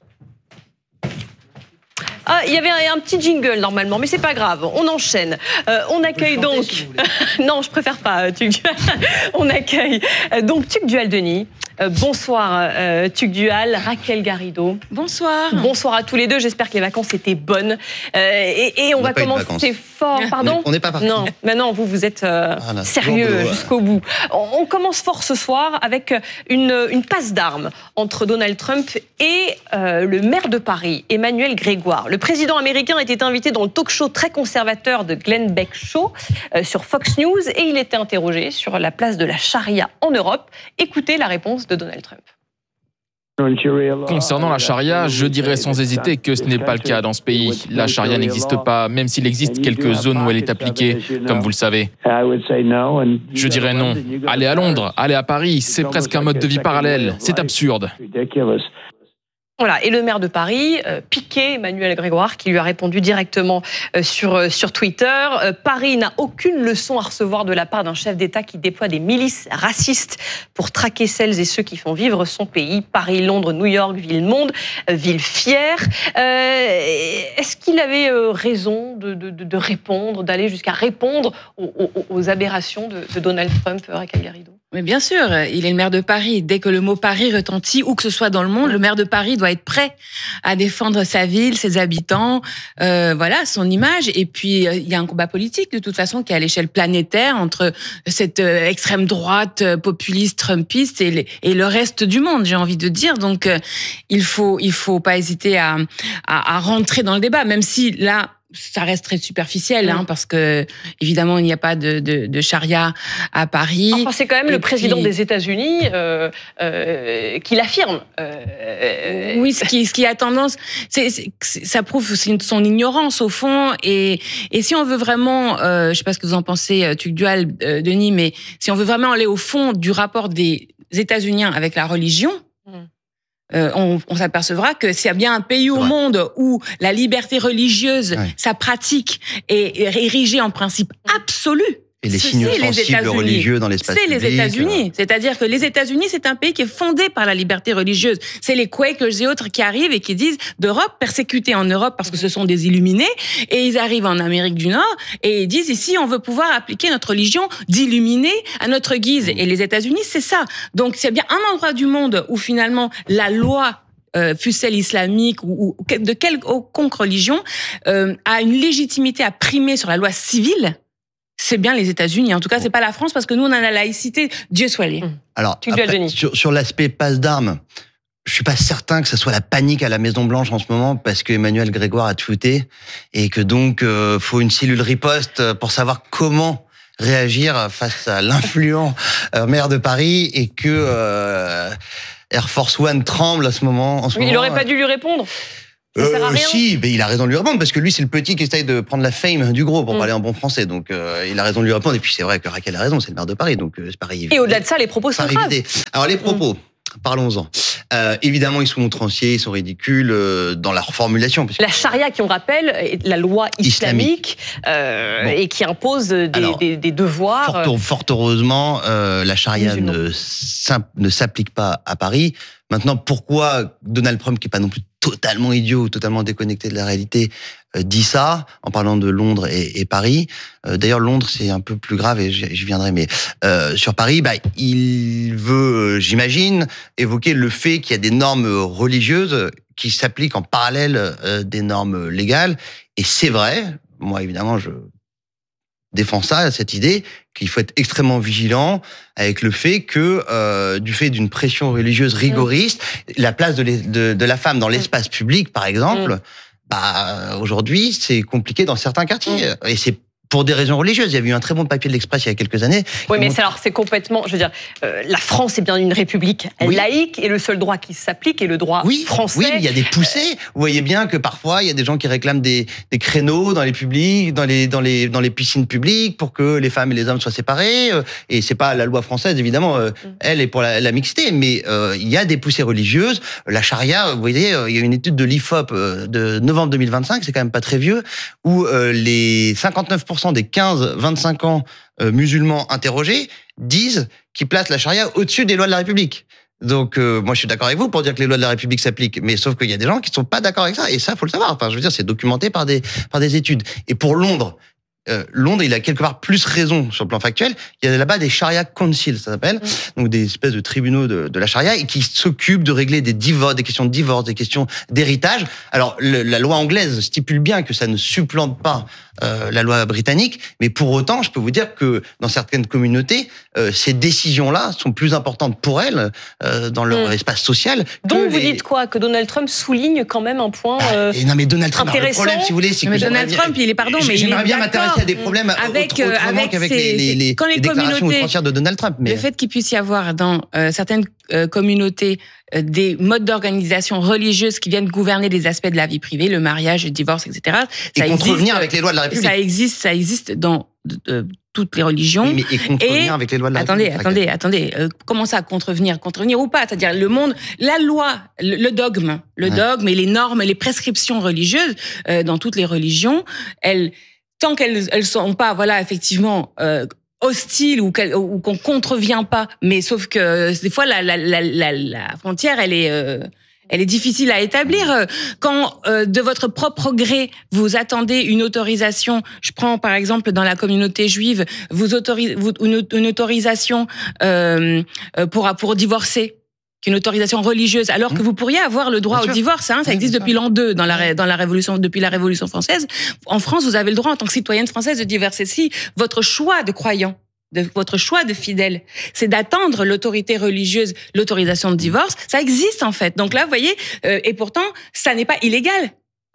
Speaker 1: Ah, il y avait un petit jingle normalement, mais c'est pas grave. On enchaîne. Euh, on accueille donc. Si non, je préfère pas. Tuc. On accueille donc Tuc Dual Denis. Euh, bonsoir euh, Tuc Dual, Raquel Garrido.
Speaker 6: Bonsoir.
Speaker 1: Bonsoir à tous les deux. J'espère que les vacances étaient bonnes. Euh, et, et on, on va commencer fort. Pardon.
Speaker 6: On n'est pas parti.
Speaker 1: Non, maintenant vous vous êtes euh, ah là, sérieux bon, jusqu'au bout. On, on commence fort ce soir avec une, une passe d'armes entre Donald Trump et euh, le maire de Paris, Emmanuel Grégoire. Le président américain était invité dans le talk-show très conservateur de Glenn Beck Show euh, sur Fox News et il était interrogé sur la place de la charia en Europe. Écoutez la réponse de Donald Trump.
Speaker 7: Concernant la charia, je dirais sans hésiter que ce n'est pas le cas dans ce pays. La charia n'existe pas, même s'il existe quelques zones où elle est appliquée, comme vous le savez. Je dirais non. Allez à Londres, allez à Paris, c'est presque un mode de vie parallèle. C'est absurde.
Speaker 1: Voilà, et le maire de Paris, euh, piqué Emmanuel Grégoire, qui lui a répondu directement euh, sur, euh, sur Twitter. Euh, Paris n'a aucune leçon à recevoir de la part d'un chef d'État qui déploie des milices racistes pour traquer celles et ceux qui font vivre son pays. Paris, Londres, New York, ville monde, euh, ville fière. Euh, est-ce qu'il avait euh, raison de, de, de répondre, d'aller jusqu'à répondre aux, aux, aux aberrations de, de Donald Trump, Raquel Garrido?
Speaker 6: Mais bien sûr, il est le maire de Paris. Dès que le mot Paris retentit, où que ce soit dans le monde, le maire de Paris doit être prêt à défendre sa ville, ses habitants, euh, voilà, son image. Et puis, euh, il y a un combat politique, de toute façon, qui est à l'échelle planétaire entre cette euh, extrême droite euh, populiste, trumpiste et, les, et le reste du monde, j'ai envie de dire. Donc, euh, il faut, il faut pas hésiter à, à, à rentrer dans le débat, même si là, ça reste très superficiel, hein, parce que évidemment il n'y a pas de, de, de charia à Paris.
Speaker 1: Enfin, c'est quand même
Speaker 6: Et
Speaker 1: le
Speaker 6: puis,
Speaker 1: président des États-Unis euh, euh, qui l'affirme. Euh,
Speaker 6: oui, ce qui, ce qui a tendance, c'est, c'est, ça prouve son ignorance au fond. Et, et si on veut vraiment, euh, je sais pas ce que vous en pensez, Tugdual, euh, Denis, mais si on veut vraiment aller au fond du rapport des États-Unis avec la religion. Mm. Euh, on, on s'apercevra que s'il y a bien un pays au monde où la liberté religieuse, ouais. sa pratique est, est érigée en principe absolu.
Speaker 8: Et les signes sensibles religieux dans l'espace public.
Speaker 6: C'est les États-Unis. C'est-à-dire que les États-Unis, c'est un pays qui est fondé par la liberté religieuse. C'est les Quakers et autres qui arrivent et qui disent d'Europe, persécutés en Europe parce que ce sont des illuminés, et ils arrivent en Amérique du Nord et ils disent ici, on veut pouvoir appliquer notre religion d'illuminés à notre guise. Et les États-Unis, c'est ça. Donc, c'est bien un endroit du monde où finalement la loi Euh, fût-elle islamique ou, ou de quelconque religion, euh, a une légitimité à primer sur la loi civile, c'est bien les États-Unis. En tout cas, c'est pas la France parce que nous, on a la laïcité. Dieu soit lié.
Speaker 8: Alors, après, sur, sur l'aspect passe d'armes, je suis pas certain que ce soit la panique à la Maison-Blanche en ce moment parce que Emmanuel Grégoire a tweeté et que donc euh, faut une cellule riposte pour savoir comment réagir face à l'influent euh, maire de Paris et que euh, Air Force One tremble à ce moment. En ce
Speaker 1: oui,
Speaker 8: moment,
Speaker 1: il aurait pas dû lui répondre. Ça
Speaker 8: euh,
Speaker 1: sert à rien.
Speaker 8: Si, mais il a raison de lui répondre parce que lui, c'est le petit qui essaye de prendre la fame du gros pour mmh. parler en bon français. Donc, euh, il a raison de lui répondre. Et puis, c'est vrai que Raquel a raison, c'est le maire de Paris, donc euh, c'est pareil.
Speaker 1: Et au-delà de ça, les propos sont graves.
Speaker 8: Alors, les propos. Mmh. Parlons-en. Euh, évidemment, ils sont outranciers, ils sont ridicules euh, dans leur formulation.
Speaker 1: La charia, qui on rappelle, est la loi islamique, islamique. Euh, bon. et qui impose des, Alors, des, des devoirs.
Speaker 8: Fort, fort heureusement, euh, la charia ne, ne s'applique pas à Paris. Maintenant, pourquoi Donald Trump, qui n'est pas non plus totalement idiot ou totalement déconnecté de la réalité, euh, dit ça en parlant de Londres et, et Paris. Euh, d'ailleurs, Londres, c'est un peu plus grave et j'y viendrai. Mais euh, sur Paris, bah, il veut, j'imagine, évoquer le fait qu'il y a des normes religieuses qui s'appliquent en parallèle euh, des normes légales. Et c'est vrai. Moi, évidemment, je défend ça, cette idée qu'il faut être extrêmement vigilant avec le fait que, euh, du fait d'une pression religieuse rigoriste, mmh. la place de, de, de la femme dans l'espace public, par exemple, mmh. bah, aujourd'hui, c'est compliqué dans certains quartiers. Mmh. Et c'est pour des raisons religieuses. Il y avait eu un très bon papier de l'Express il y a quelques années.
Speaker 1: Oui, mais c'est, alors, c'est complètement... Je veux dire, euh, la France est bien une république oui. laïque et le seul droit qui s'applique est le droit
Speaker 8: oui,
Speaker 1: français.
Speaker 8: Oui, mais il y a des poussées. Euh... Vous voyez bien que parfois, il y a des gens qui réclament des, des créneaux dans les publics, dans les, dans, les, dans les piscines publiques pour que les femmes et les hommes soient séparés. Et c'est pas la loi française, évidemment. Euh, mm. Elle est pour la, la mixité. Mais euh, il y a des poussées religieuses. La charia, vous voyez, il y a une étude de l'I F O P de novembre deux mille vingt-cinq, c'est quand même pas très vieux, où euh, les cinquante-neuf pour cent des quinze vingt-cinq ans euh, musulmans interrogés disent qu'ils placent la charia au-dessus des lois de la République. Donc, euh, moi, je suis d'accord avec vous pour dire que les lois de la République s'appliquent, mais sauf qu'il y a des gens qui ne sont pas d'accord avec ça, et ça, faut le savoir. Enfin, je veux dire, c'est documenté par des par des études. Et pour Londres, euh, Londres, il a quelque part plus raison sur le plan factuel. Il y a là-bas des Sharia Council, ça s'appelle, mmh. donc des espèces de tribunaux de, de la charia, et qui s'occupent de régler des divorces, des questions de divorce, des questions d'héritage. Alors, le, la loi anglaise stipule bien que ça ne supplante pas Euh, la loi britannique, mais pour autant, je peux vous dire que dans certaines communautés, euh, ces décisions-là sont plus importantes pour elles euh, dans leur mmh. espace social.
Speaker 1: Donc vous
Speaker 8: les...
Speaker 1: dites quoi? Que Donald Trump souligne quand même un point euh,
Speaker 8: ah, et non, mais Donald Trump, alors, le problème, si vous voulez, c'est
Speaker 6: mais
Speaker 8: que
Speaker 6: Donald Trump, il est pardon, mais
Speaker 8: j'aimerais bien m'intéresser à des problèmes
Speaker 6: avec,
Speaker 8: autre, autrement
Speaker 6: avec
Speaker 8: qu'avec
Speaker 6: ces,
Speaker 8: les, les, les,
Speaker 6: quand les,
Speaker 8: les déclarations
Speaker 6: communautés,
Speaker 8: outrancières de Donald Trump. Mais...
Speaker 6: Le fait qu'il puisse y avoir dans euh, certaines euh, communautés euh, des modes d'organisation religieuse qui viennent gouverner des aspects de la vie privée, le mariage, le divorce, et cetera.
Speaker 8: Et ça contrevenir avec les lois de la République.
Speaker 6: Ça existe, ça existe dans euh, toutes les religions.
Speaker 8: Oui, mais et contrevenir et, avec les lois de la
Speaker 6: attendez,
Speaker 8: République.
Speaker 6: Attendez, attendez, attendez. Euh, comment ça, contrevenir? Contrevenir ou pas? C'est-à-dire le monde, la loi, le, le dogme, le ouais. dogme et les normes et les prescriptions religieuses euh, dans toutes les religions, elles, tant qu'elles elles sont pas, voilà, effectivement. Euh, hostile ou, ou qu'on contrevient pas, mais sauf que des fois la, la, la, la, la frontière elle est euh, elle est difficile à établir. Quand euh, de votre propre gré vous attendez une autorisation, je prends par exemple dans la communauté juive, vous autorisez vous, une, une autorisation euh, pour pour divorcer. Une autorisation religieuse, alors que vous pourriez avoir le droit Bien au sûr. divorce, hein, ça existe depuis l'an deux dans la dans la révolution, depuis la Révolution française. En France, vous avez le droit en tant que citoyenne française de divorcer si votre choix de croyant, de votre choix de fidèle, c'est d'attendre l'autorité religieuse, l'autorisation de divorce, ça existe en fait. Donc là, vous voyez, euh, et pourtant, ça n'est pas illégal.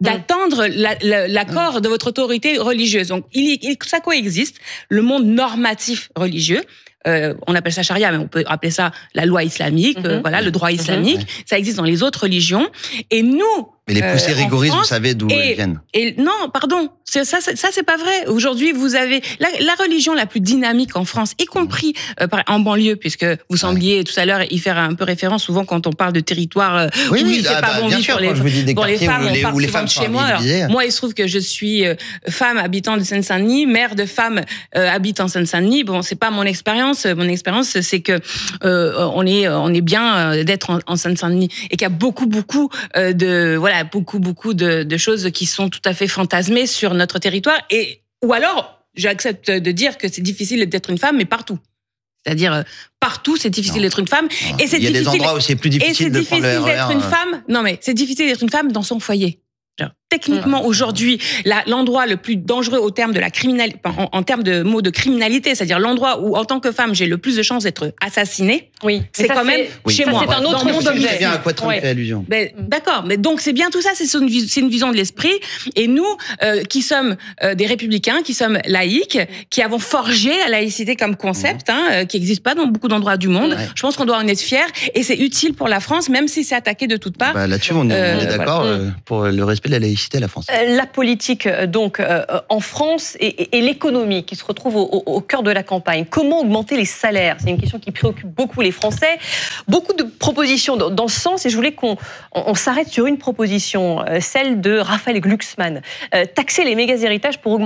Speaker 6: d'attendre la, la, l'accord de votre autorité religieuse. Donc, il, il, ça coexiste. Le monde normatif religieux, euh, on appelle ça charia, mais on peut appeler ça la loi islamique, mm-hmm. euh, voilà, le droit islamique. Mm-hmm. Ça existe dans les autres religions. Et nous,
Speaker 8: mais les poussées euh, rigoristes, vous savez d'où
Speaker 6: et,
Speaker 8: elles viennent. Et
Speaker 6: non, pardon, c'est, ça, c'est, ça c'est pas vrai. Aujourd'hui, vous avez la, la religion la plus dynamique en France, y compris euh, en banlieue, puisque vous sembliez ouais. tout à l'heure y faire un peu référence souvent quand on parle de territoire euh,
Speaker 8: oui,
Speaker 6: où
Speaker 8: oui,
Speaker 6: il fait
Speaker 8: ah,
Speaker 6: pas
Speaker 8: bah,
Speaker 6: bon vivre pour les, pour les femmes.
Speaker 8: Les,
Speaker 6: on parle
Speaker 8: les
Speaker 6: souvent
Speaker 8: femmes
Speaker 6: de chez moi. Alors, moi, il se trouve que je suis euh, femme habitant de Seine-Saint-Denis, mère de femme euh, habitant Seine-Saint-Denis. Bon, c'est pas mon expérience. Mon expérience, c'est que euh, on est on est bien euh, d'être en, en Seine-Saint-Denis et qu'il y a beaucoup beaucoup euh, de voilà beaucoup beaucoup De, de choses qui sont tout à fait fantasmées sur notre territoire. Et, ou alors, j'accepte de dire que c'est difficile d'être une femme, mais partout. C'est-à-dire, partout, c'est difficile non. d'être une femme.
Speaker 8: Non.
Speaker 6: Et c'est
Speaker 8: Il y a
Speaker 6: difficile,
Speaker 8: des endroits où c'est plus difficile,
Speaker 6: et c'est
Speaker 8: de
Speaker 6: difficile
Speaker 8: prendre le
Speaker 6: d'être
Speaker 8: R E R,
Speaker 6: une femme. Non, mais c'est difficile d'être une femme dans son foyer. Genre, techniquement, aujourd'hui, la, l'endroit le plus dangereux au terme de la criminalité, en, en termes de mots de criminalité, c'est-à-dire l'endroit où, en tant que femme, j'ai le plus de chances d'être assassinée,
Speaker 1: oui.
Speaker 6: c'est quand même
Speaker 8: oui.
Speaker 6: chez
Speaker 1: ça,
Speaker 6: moi.
Speaker 1: C'est un autre sujet.
Speaker 8: C'est bien à quoi tu fais allusion.
Speaker 6: Ben, d'accord, mais donc c'est bien tout ça, c'est une, c'est une vision de l'esprit. Et nous, euh, qui sommes euh, des républicains, qui sommes laïcs, qui avons forgé la laïcité comme concept, mmh. hein, euh, qui n'existe pas dans beaucoup d'endroits du monde, ouais. je pense qu'on doit en être fiers. Et c'est utile pour la France, même si c'est attaqué de toutes parts.
Speaker 8: Bah, là-dessus, on est, euh, on est d'accord voilà. euh, pour le respect de la laïcité à la France.
Speaker 1: Euh, la politique, donc, euh, en France et, et, et l'économie qui se retrouve au, au, au cœur de la campagne. Comment augmenter les salaires ? C'est une question qui préoccupe beaucoup les Français. Beaucoup de propositions dans, dans ce sens, et je voulais qu'on on, on s'arrête sur une proposition, euh, celle de Raphaël Glucksmann. Euh, taxer les méga-héritages pour augmenter